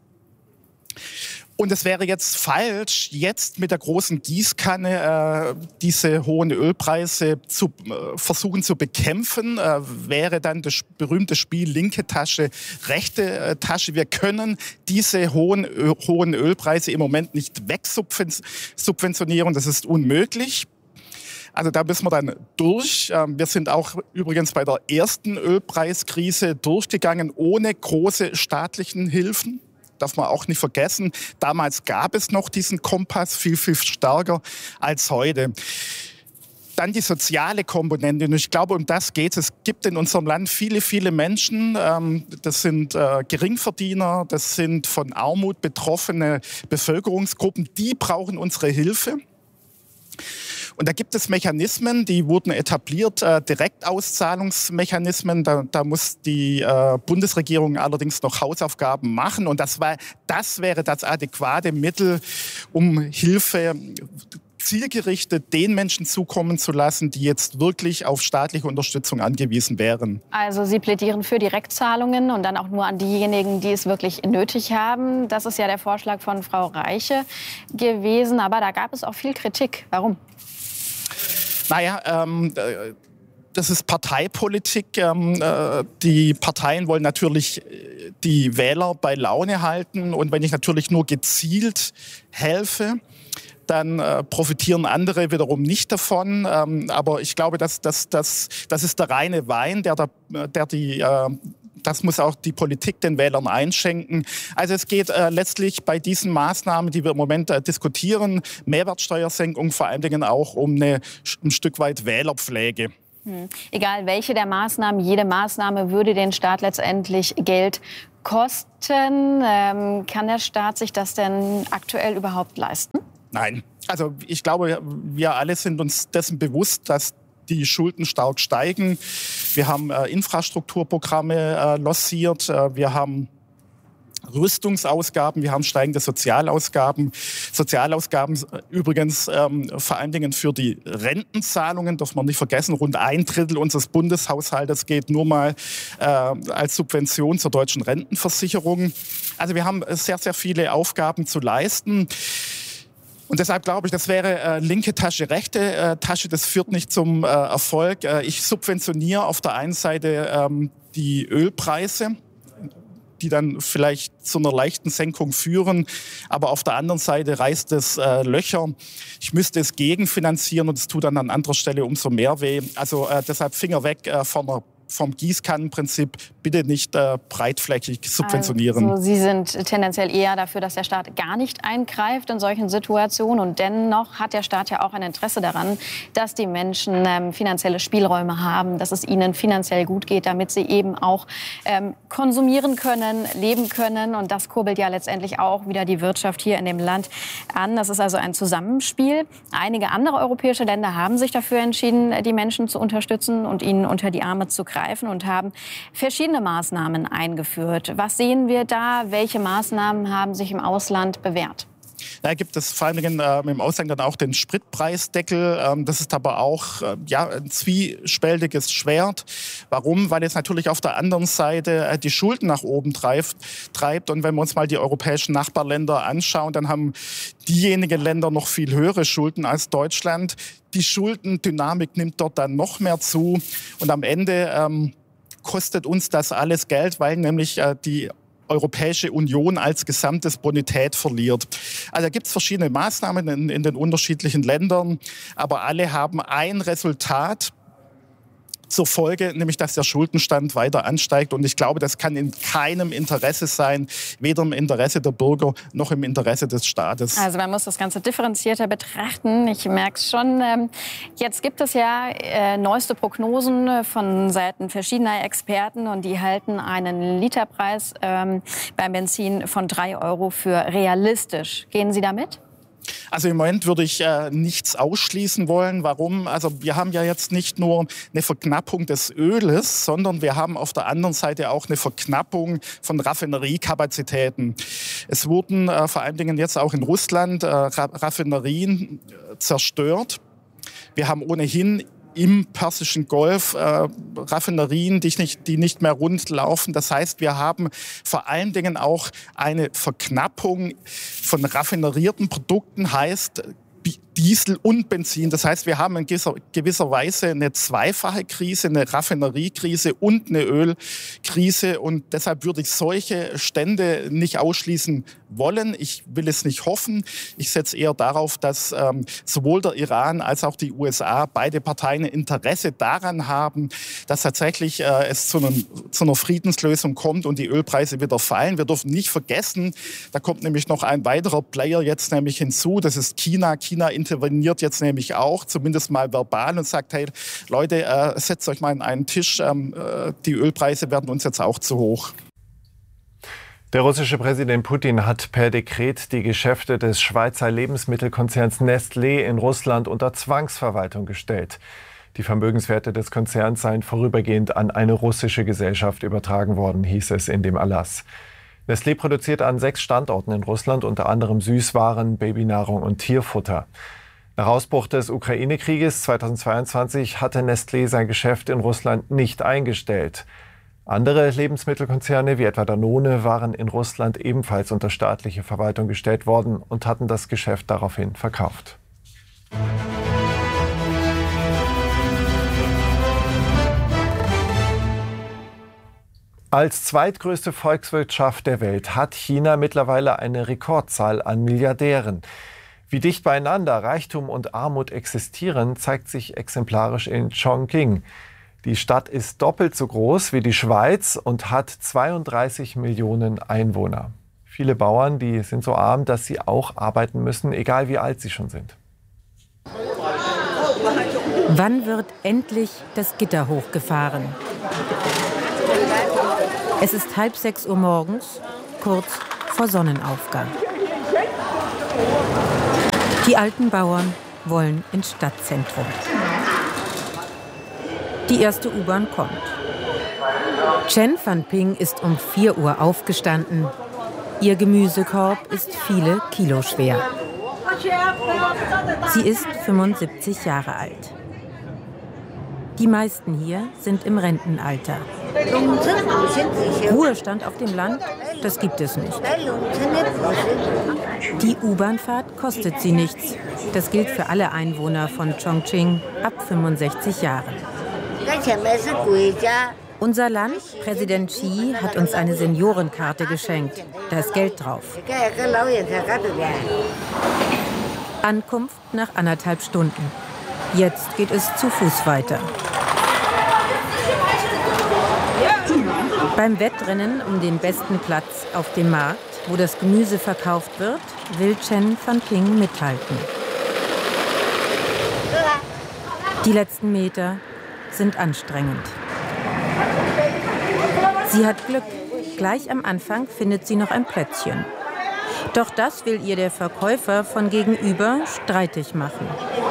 Und es wäre jetzt falsch, jetzt mit der großen Gießkanne diese hohen Ölpreise zu versuchen zu bekämpfen. Wäre dann das berühmte Spiel linke Tasche, rechte Tasche. Wir können diese hohen Ölpreise im Moment nicht wegsubventionieren. Das ist unmöglich. Also da müssen wir dann durch. Wir sind auch übrigens bei der ersten Ölpreiskrise durchgegangen ohne große staatlichen Hilfen. Darf man auch nicht vergessen. Damals gab es noch diesen Kompass viel, viel stärker als heute. Dann die soziale Komponente. Und ich glaube, um das geht es. Es gibt in unserem Land viele, viele Menschen. Das sind Geringverdiener, das sind von Armut betroffene Bevölkerungsgruppen. Die brauchen unsere Hilfe. Und da gibt es Mechanismen, die wurden etabliert, Direktauszahlungsmechanismen. Da muss die Bundesregierung allerdings noch Hausaufgaben machen. Und das wäre das adäquate Mittel, um Hilfe zielgerichtet den Menschen zukommen zu lassen, die jetzt wirklich auf staatliche Unterstützung angewiesen wären. Also Sie plädieren für Direktzahlungen und dann auch nur an diejenigen, die es wirklich nötig haben. Das ist ja der Vorschlag von Frau Reiche gewesen, aber da gab es auch viel Kritik. Warum? Naja, das ist Parteipolitik. Die Parteien wollen natürlich die Wähler bei Laune halten. Und wenn ich natürlich nur gezielt helfe, dann profitieren andere wiederum nicht davon. Aber ich glaube, das ist der reine Wein, das muss auch die Politik den Wählern einschenken. Also es geht letztlich bei diesen Maßnahmen, die wir im Moment diskutieren, Mehrwertsteuersenkung, vor allen Dingen auch um ein Stück weit Wählerpflege. Egal welche der Maßnahmen, jede Maßnahme würde den Staat letztendlich Geld kosten. Kann der Staat sich das denn aktuell überhaupt leisten? Nein. Also ich glaube, wir alle sind uns dessen bewusst, dass die Schulden stark steigen. Wir haben Infrastrukturprogramme lanciert. Wir haben Rüstungsausgaben, wir haben steigende Sozialausgaben. Sozialausgaben übrigens vor allen Dingen für die Rentenzahlungen, darf man nicht vergessen, rund 1/3 unseres Bundeshaushaltes geht nur mal als Subvention zur deutschen Rentenversicherung. Also wir haben sehr, sehr viele Aufgaben zu leisten. Und deshalb glaube ich, das wäre linke Tasche, rechte Tasche. Das führt nicht zum Erfolg. Ich subventioniere auf der einen Seite die Ölpreise, die dann vielleicht zu einer leichten Senkung führen. Aber auf der anderen Seite reißt es Löcher. Ich müsste es gegenfinanzieren und es tut dann an anderer Stelle umso mehr weh. Also deshalb Finger weg vom Gießkannenprinzip, bitte nicht breitflächig subventionieren. Also Sie sind tendenziell eher dafür, dass der Staat gar nicht eingreift in solchen Situationen. Und dennoch hat der Staat ja auch ein Interesse daran, dass die Menschen finanzielle Spielräume haben, dass es ihnen finanziell gut geht, damit sie eben auch konsumieren können, leben können. Und das kurbelt ja letztendlich auch wieder die Wirtschaft hier in dem Land an. Das ist also ein Zusammenspiel. Einige andere europäische Länder haben sich dafür entschieden, die Menschen zu unterstützen und ihnen unter die Arme zu greifen und haben verschiedene Maßnahmen eingeführt. Was sehen wir da? Welche Maßnahmen haben sich im Ausland bewährt? Da gibt es vor allem im Ausland dann auch den Spritpreisdeckel. Das ist aber auch ein zwiespältiges Schwert. Warum? Weil es natürlich auf der anderen Seite die Schulden nach oben treibt. Und wenn wir uns mal die europäischen Nachbarländer anschauen, dann haben diejenigen Länder noch viel höhere Schulden als Deutschland. Die Schuldendynamik nimmt dort dann noch mehr zu. Und am Ende kostet uns das alles Geld, weil nämlich die Europäische Union als gesamtes Bonität verliert. Also da gibt es verschiedene Maßnahmen in den unterschiedlichen Ländern, aber alle haben ein Resultat zur Folge, nämlich dass der Schuldenstand weiter ansteigt. Und ich glaube, das kann in keinem Interesse sein, weder im Interesse der Bürger noch im Interesse des Staates. Also man muss das Ganze differenzierter betrachten. Ich merke es schon. Jetzt gibt es ja neueste Prognosen von Seiten verschiedener Experten und die halten einen Literpreis beim Benzin von 3 € für realistisch. Gehen Sie damit? Also im Moment würde ich nichts ausschließen wollen. Warum? Also wir haben ja jetzt nicht nur eine Verknappung des Öles, sondern wir haben auf der anderen Seite auch eine Verknappung von Raffineriekapazitäten. Es wurden vor allen Dingen jetzt auch in Russland Raffinerien zerstört. Wir haben ohnehin im Persischen Golf Raffinerien, die nicht mehr rund laufen. Das heißt, wir haben vor allen Dingen auch eine Verknappung von raffinerierten Produkten, heißt Diesel und Benzin. Das heißt, wir haben in gewisser Weise eine zweifache Krise, eine Raffineriekrise und eine Ölkrise. Und deshalb würde ich solche Stände nicht ausschließen wollen. Ich will es nicht hoffen. Ich setze eher darauf, dass sowohl der Iran als auch die USA, beide Parteien, Interesse daran haben, dass tatsächlich es zu einer Friedenslösung kommt und die Ölpreise wieder fallen. Wir dürfen nicht vergessen, da kommt nämlich noch ein weiterer Player jetzt nämlich hinzu. Das ist China. China interveniert jetzt nämlich auch, zumindest mal verbal, und sagt, hey Leute, setzt euch mal an einen Tisch, die Ölpreise werden uns jetzt auch zu hoch. Der russische Präsident Putin hat per Dekret die Geschäfte des Schweizer Lebensmittelkonzerns Nestlé in Russland unter Zwangsverwaltung gestellt. Die Vermögenswerte des Konzerns seien vorübergehend an eine russische Gesellschaft übertragen worden, hieß es in dem Erlass. Nestlé produziert an 6 Standorten in Russland unter anderem Süßwaren, Babynahrung und Tierfutter. Nach Ausbruch des Ukraine-Krieges 2022 hatte Nestlé sein Geschäft in Russland nicht eingestellt. Andere Lebensmittelkonzerne wie etwa Danone waren in Russland ebenfalls unter staatliche Verwaltung gestellt worden und hatten das Geschäft daraufhin verkauft. Als zweitgrößte Volkswirtschaft der Welt hat China mittlerweile eine Rekordzahl an Milliardären. Wie dicht beieinander Reichtum und Armut existieren, zeigt sich exemplarisch in Chongqing. Die Stadt ist doppelt so groß wie die Schweiz und hat 32 Millionen Einwohner. Viele Bauern, die sind so arm, dass sie auch arbeiten müssen, egal wie alt sie schon sind. Wann wird endlich das Gitter hochgefahren? Es ist 5:30 Uhr morgens, kurz vor Sonnenaufgang. Die alten Bauern wollen ins Stadtzentrum. Die erste U-Bahn kommt. Chen Fanping ist um 4 Uhr aufgestanden. Ihr Gemüsekorb ist viele Kilo schwer. Sie ist 75 Jahre alt. Die meisten hier sind im Rentenalter. Ruhestand auf dem Land, das gibt es nicht. Die U-Bahn-Fahrt kostet sie nichts. Das gilt für alle Einwohner von Chongqing ab 65 Jahren. Unser Land, Präsident Xi, hat uns eine Seniorenkarte geschenkt. Da ist Geld drauf. Ankunft nach 1,5 Stunden. Jetzt geht es zu Fuß weiter. Beim Wettrennen um den besten Platz auf dem Markt, wo das Gemüse verkauft wird, will Chen Fanping mithalten. Die letzten Meter sind anstrengend. Sie hat Glück. Gleich am Anfang findet sie noch ein Plätzchen. Doch das will ihr der Verkäufer von gegenüber streitig machen.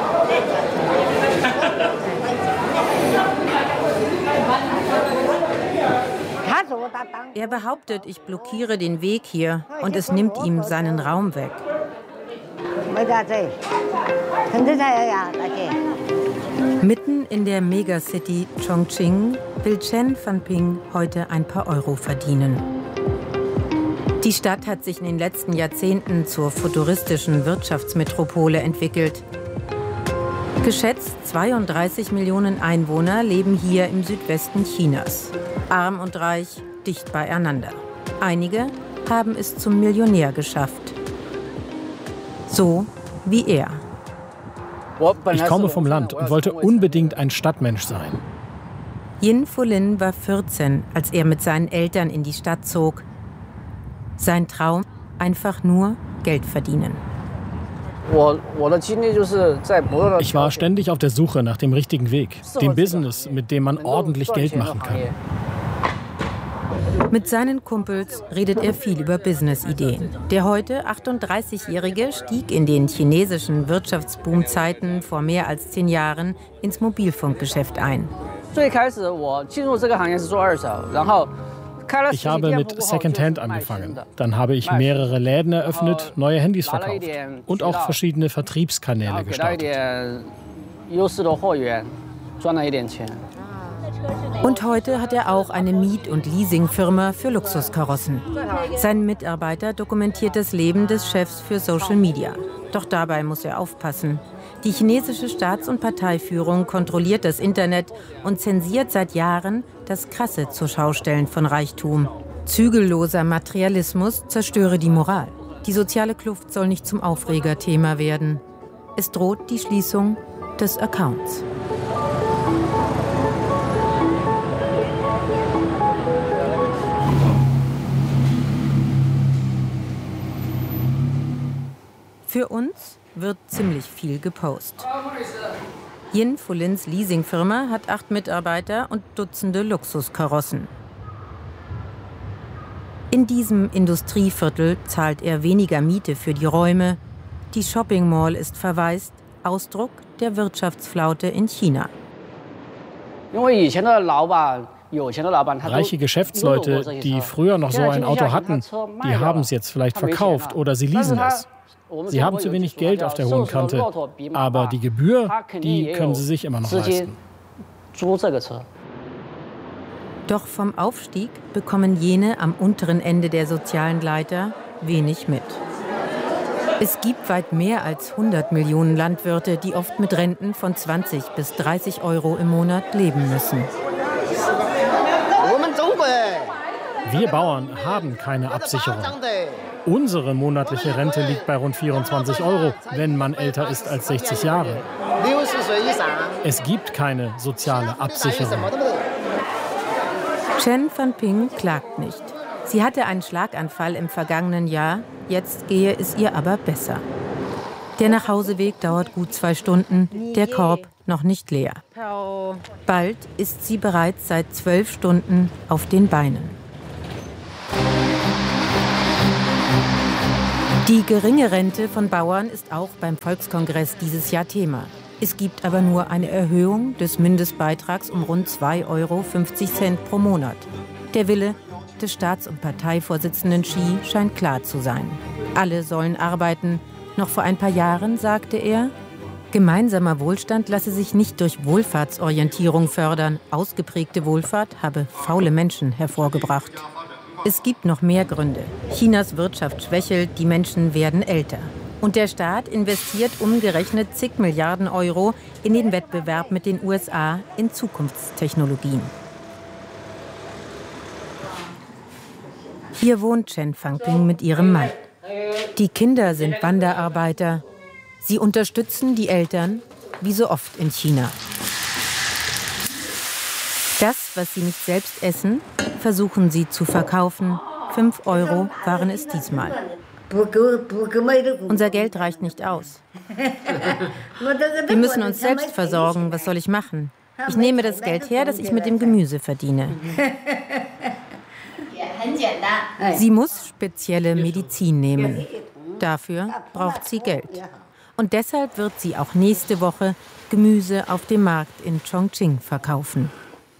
Er behauptet, ich blockiere den Weg hier und es nimmt ihm seinen Raum weg. Mitten in der Megacity Chongqing will Chen Fanping heute ein paar Euro verdienen. Die Stadt hat sich in den letzten Jahrzehnten zur futuristischen Wirtschaftsmetropole entwickelt. Geschätzt 32 Millionen Einwohner leben hier im Südwesten Chinas. Arm und reich, dicht beieinander. Einige haben es zum Millionär geschafft. So wie er. Ich komme vom Land und wollte unbedingt ein Stadtmensch sein. Yin Fulin war 14, als er mit seinen Eltern in die Stadt zog. Sein Traum, einfach nur Geld verdienen. Ich war ständig auf der Suche nach dem richtigen Weg, dem Business, mit dem man ordentlich Geld machen kann. Mit seinen Kumpels redet er viel über Business-Ideen. Der heute 38-Jährige stieg in den chinesischen Wirtschaftsboom-Zeiten vor mehr als 10 Jahren ins Mobilfunkgeschäft ein. Ich habe mit Secondhand angefangen. Dann habe ich mehrere Läden eröffnet, neue Handys verkauft und auch verschiedene Vertriebskanäle gestartet. Und heute hat er auch eine Miet- und Leasingfirma für Luxuskarossen. Sein Mitarbeiter dokumentiert das Leben des Chefs für Social Media. Doch dabei muss er aufpassen. Die chinesische Staats- und Parteiführung kontrolliert das Internet und zensiert seit Jahren das krasse Zurschaustellen von Reichtum. Zügelloser Materialismus zerstöre die Moral. Die soziale Kluft soll nicht zum Aufregerthema werden. Es droht die Schließung des Accounts. Für uns wird ziemlich viel gepostet. Yin Fulins Leasingfirma hat 8 Mitarbeiter und Dutzende Luxuskarossen. In diesem Industrieviertel zahlt er weniger Miete für die Räume. Die Shopping Mall ist verwaist, Ausdruck der Wirtschaftsflaute in China. Reiche Geschäftsleute, die früher noch so ein Auto hatten, die haben es jetzt vielleicht verkauft oder sie leasen es. Sie haben zu wenig Geld auf der hohen Kante, aber die Gebühr, die können sie sich immer noch leisten. Doch vom Aufstieg bekommen jene am unteren Ende der sozialen Leiter wenig mit. Es gibt weit mehr als 100 Millionen Landwirte, die oft mit Renten von 20 bis 30 Euro im Monat leben müssen. Wir Bauern haben keine Absicherung. Unsere monatliche Rente liegt bei rund 24 Euro, wenn man älter ist als 60 Jahre. Es gibt keine soziale Absicherung. Chen Fanping klagt nicht. Sie hatte einen Schlaganfall im vergangenen Jahr, jetzt gehe es ihr aber besser. Der Nachhauseweg dauert gut 2 Stunden, der Korb noch nicht leer. Bald ist sie bereits seit 12 Stunden auf den Beinen. Die geringe Rente von Bauern ist auch beim Volkskongress dieses Jahr Thema. Es gibt aber nur eine Erhöhung des Mindestbeitrags um rund 2,50 Euro pro Monat. Der Wille des Staats- und Parteivorsitzenden Xi scheint klar zu sein. Alle sollen arbeiten. Noch vor ein paar Jahren sagte er, gemeinsamer Wohlstand lasse sich nicht durch Wohlfahrtsorientierung fördern. Ausgeprägte Wohlfahrt habe faule Menschen hervorgebracht. Es gibt noch mehr Gründe. Chinas Wirtschaft schwächelt, die Menschen werden älter. Und der Staat investiert umgerechnet zig Milliarden Euro in den Wettbewerb mit den USA in Zukunftstechnologien. Hier wohnt Chen Fanping mit ihrem Mann. Die Kinder sind Wanderarbeiter. Sie unterstützen die Eltern, wie so oft in China. Das, was sie nicht selbst essen, versuchen sie zu verkaufen. 5 Euro waren es diesmal. Unser Geld reicht nicht aus. Wir müssen uns selbst versorgen. Was soll ich machen? Ich nehme das Geld her, das ich mit dem Gemüse verdiene. Sie muss spezielle Medizin nehmen. Dafür braucht sie Geld. Und deshalb wird sie auch nächste Woche Gemüse auf dem Markt in Chongqing verkaufen.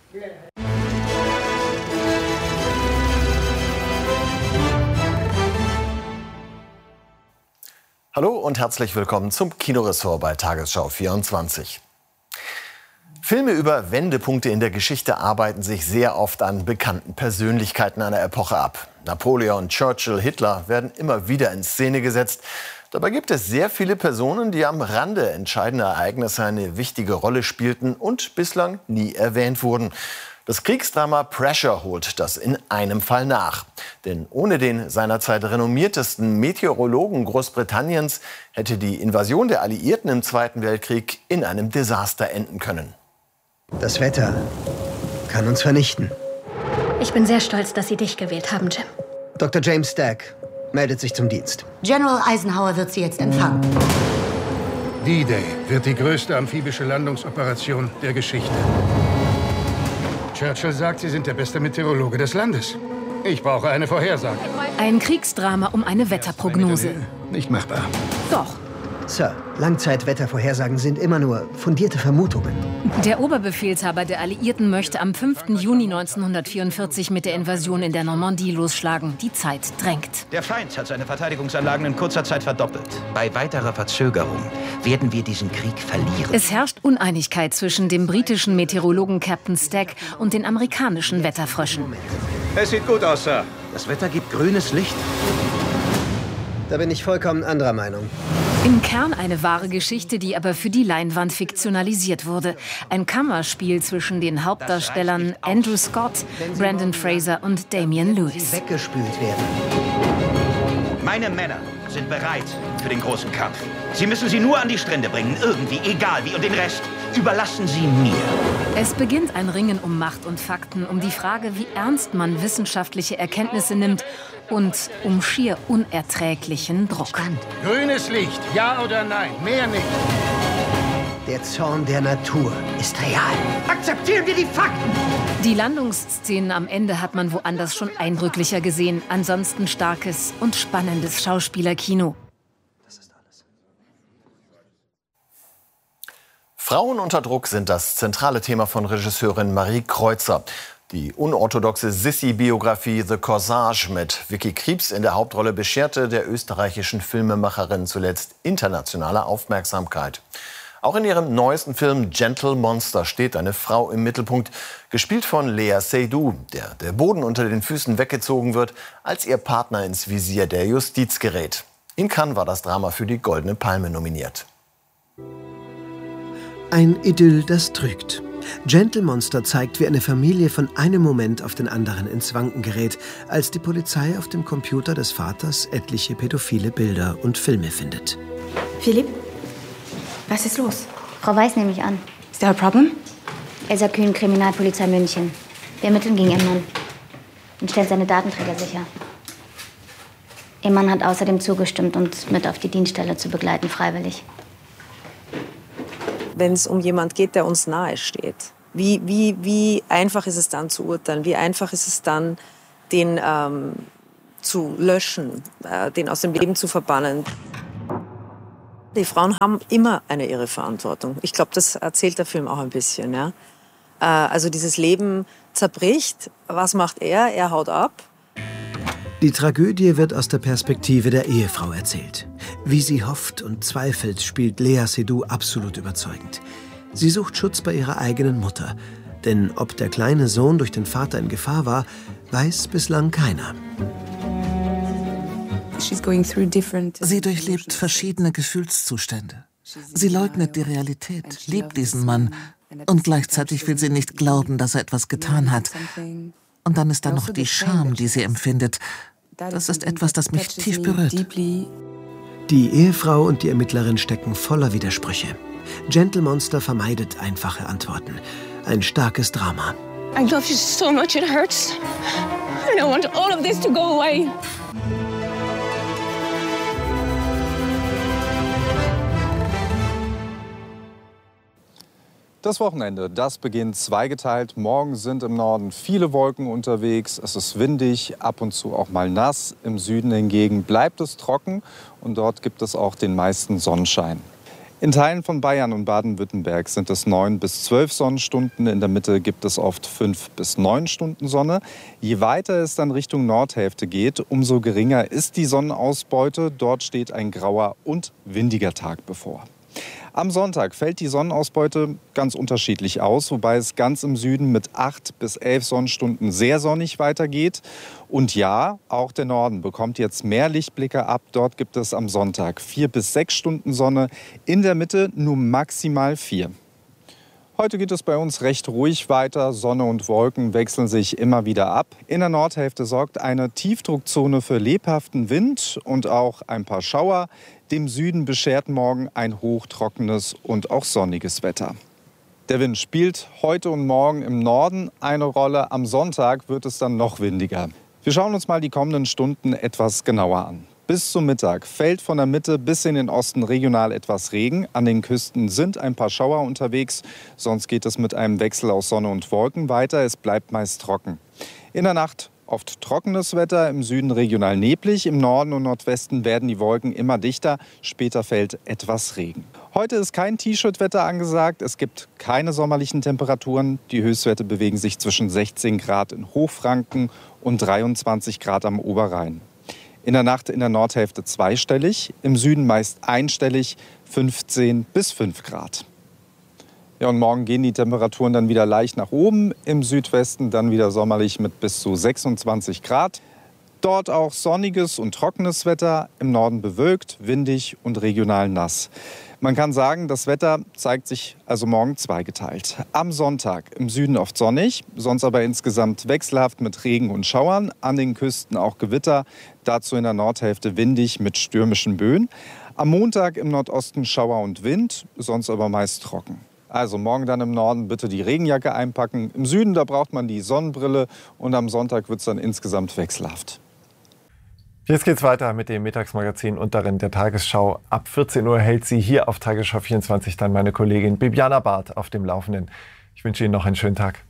Hallo und herzlich willkommen zum Kinoressort bei Tagesschau 24. Filme über Wendepunkte in der Geschichte arbeiten sich sehr oft an bekannten Persönlichkeiten einer Epoche ab. Napoleon, Churchill, Hitler werden immer wieder in Szene gesetzt. Dabei gibt es sehr viele Personen, die am Rande entscheidender Ereignisse eine wichtige Rolle spielten und bislang nie erwähnt wurden. Das Kriegsdrama Pressure holt das in einem Fall nach. Denn ohne den seinerzeit renommiertesten Meteorologen Großbritanniens hätte die Invasion der Alliierten im Zweiten Weltkrieg in einem Desaster enden können. Das Wetter kann uns vernichten. Ich bin sehr stolz, dass Sie dich gewählt haben, Jim. Dr. James Stack meldet sich zum Dienst. General Eisenhower wird Sie jetzt empfangen. D-Day wird die größte amphibische Landungsoperation der Geschichte. Churchill sagt, Sie sind der beste Meteorologe des Landes. Ich brauche eine Vorhersage. Ein Kriegsdrama um eine Wetterprognose. Nicht machbar. Doch. Sir, Langzeitwettervorhersagen sind immer nur fundierte Vermutungen. Der Oberbefehlshaber der Alliierten möchte am 5. Juni 1944 mit der Invasion in der Normandie losschlagen. Die Zeit drängt. Der Feind hat seine Verteidigungsanlagen in kurzer Zeit verdoppelt. Bei weiterer Verzögerung werden wir diesen Krieg verlieren. Es herrscht Uneinigkeit zwischen dem britischen Meteorologen Captain Stack und den amerikanischen Wetterfröschen. Es sieht gut aus, Sir. Das Wetter gibt grünes Licht. Da bin ich vollkommen anderer Meinung. Im Kern eine wahre Geschichte, die aber für die Leinwand fiktionalisiert wurde. Ein Kammerspiel zwischen den Hauptdarstellern Andrew Scott, Brendan Fraser und Damian Lewis. Weggespült werden. Meine Männer sind bereit für den großen Kampf. Sie müssen sie nur an die Strände bringen, irgendwie, egal wie. Und den Rest überlassen Sie mir. Es beginnt ein Ringen um Macht und Fakten, um die Frage, wie ernst man wissenschaftliche Erkenntnisse nimmt und um schier unerträglichen Druck. Grünes Licht, ja oder nein, mehr nicht. Der Zorn der Natur ist real. Akzeptieren wir die Fakten! Die Landungsszenen am Ende hat man woanders schon eindrücklicher gesehen. Ansonsten starkes und spannendes Schauspielerkino. Frauen unter Druck sind das zentrale Thema von Regisseurin Marie Kreuzer. Die unorthodoxe Sissi-Biografie The Corsage mit Vicky Krieps in der Hauptrolle bescherte der österreichischen Filmemacherin zuletzt internationale Aufmerksamkeit. Auch in ihrem neuesten Film Gentle Monster steht eine Frau im Mittelpunkt, gespielt von Lea Seydoux, der Boden unter den Füßen weggezogen wird, als ihr Partner ins Visier der Justiz gerät. In Cannes war das Drama für die Goldene Palme nominiert. Ein Idyll, das trügt. Gentle Monster zeigt, wie eine Familie von einem Moment auf den anderen ins Wanken gerät, als die Polizei auf dem Computer des Vaters etliche pädophile Bilder und Filme findet. Philipp, was ist los? Frau Weiß nehme ich an. Ist there a problem? Elsa Kühn, Kriminalpolizei München. Wir ermitteln gegen ihren Mann und stellen seine Datenträger sicher. Ihr Mann hat außerdem zugestimmt, uns mit auf die Dienststelle zu begleiten, freiwillig. Wenn es um jemanden geht, der uns nahe steht, wie einfach ist es dann zu urteilen? Wie einfach ist es dann, den zu löschen, den aus dem Leben zu verbannen? Die Frauen haben immer eine ihre Verantwortung. Ich glaube, das erzählt der Film auch ein bisschen. Ja? Also dieses Leben zerbricht. Was macht er? Er haut ab. Die Tragödie wird aus der Perspektive der Ehefrau erzählt. Wie sie hofft und zweifelt, spielt Lea Seydoux absolut überzeugend. Sie sucht Schutz bei ihrer eigenen Mutter. Denn ob der kleine Sohn durch den Vater in Gefahr war, weiß bislang keiner. Sie durchlebt verschiedene Gefühlszustände. Sie leugnet die Realität, liebt diesen Mann und gleichzeitig will sie nicht glauben, dass er etwas getan hat. Und dann ist da noch die Scham, die sie empfindet. Das ist etwas, das mich tief berührt. Die Ehefrau und die Ermittlerin stecken voller Widersprüche. Gentle Monster vermeidet einfache Antworten. Ein starkes Drama. I love you so much, it hurts. I don't want all of this to go away. Das Wochenende, das beginnt zweigeteilt. Morgen sind im Norden viele Wolken unterwegs. Es ist windig, ab und zu auch mal nass. Im Süden hingegen bleibt es trocken und dort gibt es auch den meisten Sonnenschein. In Teilen von Bayern und Baden-Württemberg sind es 9 bis 12 Sonnenstunden. In der Mitte gibt es oft 5 bis 9 Stunden Sonne. Je weiter es dann Richtung Nordhälfte geht, umso geringer ist die Sonnenausbeute. Dort steht ein grauer und windiger Tag bevor. Am Sonntag fällt die Sonnenausbeute ganz unterschiedlich aus, wobei es ganz im Süden mit 8 bis 11 Sonnenstunden sehr sonnig weitergeht. Und ja, auch der Norden bekommt jetzt mehr Lichtblicke ab. Dort gibt es am Sonntag 4 bis 6 Stunden Sonne, in der Mitte nur maximal 4. Heute geht es bei uns recht ruhig weiter. Sonne und Wolken wechseln sich immer wieder ab. In der Nordhälfte sorgt eine Tiefdruckzone für lebhaften Wind und auch ein paar Schauer. Dem Süden beschert morgen ein hochtrockenes und auch sonniges Wetter. Der Wind spielt heute und morgen im Norden eine Rolle. Am Sonntag wird es dann noch windiger. Wir schauen uns mal die kommenden Stunden etwas genauer an. Bis zum Mittag fällt von der Mitte bis in den Osten regional etwas Regen. An den Küsten sind ein paar Schauer unterwegs. Sonst geht es mit einem Wechsel aus Sonne und Wolken weiter. Es bleibt meist trocken. In der Nacht oft trockenes Wetter, im Süden regional neblig. Im Norden und Nordwesten werden die Wolken immer dichter. Später fällt etwas Regen. Heute ist kein T-Shirt-Wetter angesagt. Es gibt keine sommerlichen Temperaturen. Die Höchstwerte bewegen sich zwischen 16 Grad in Hochfranken und 23 Grad am Oberrhein. In der Nacht in der Nordhälfte zweistellig, im Süden meist einstellig, 15 bis 5 Grad. Ja, und morgen gehen die Temperaturen dann wieder leicht nach oben, im Südwesten dann wieder sommerlich mit bis zu 26 Grad. Dort auch sonniges und trockenes Wetter, im Norden bewölkt, windig und regional nass. Man kann sagen, das Wetter zeigt sich also morgen zweigeteilt. Am Sonntag im Süden oft sonnig, sonst aber insgesamt wechselhaft mit Regen und Schauern. An den Küsten auch Gewitter, dazu in der Nordhälfte windig mit stürmischen Böen. Am Montag im Nordosten Schauer und Wind, sonst aber meist trocken. Also morgen dann im Norden bitte die Regenjacke einpacken. Im Süden, da braucht man die Sonnenbrille und am Sonntag wird es dann insgesamt wechselhaft. Jetzt geht's weiter mit dem Mittagsmagazin und darin der Tagesschau. Ab 14 Uhr hält sie hier auf Tagesschau 24 dann meine Kollegin Bibiana Barth auf dem Laufenden. Ich wünsche Ihnen noch einen schönen Tag.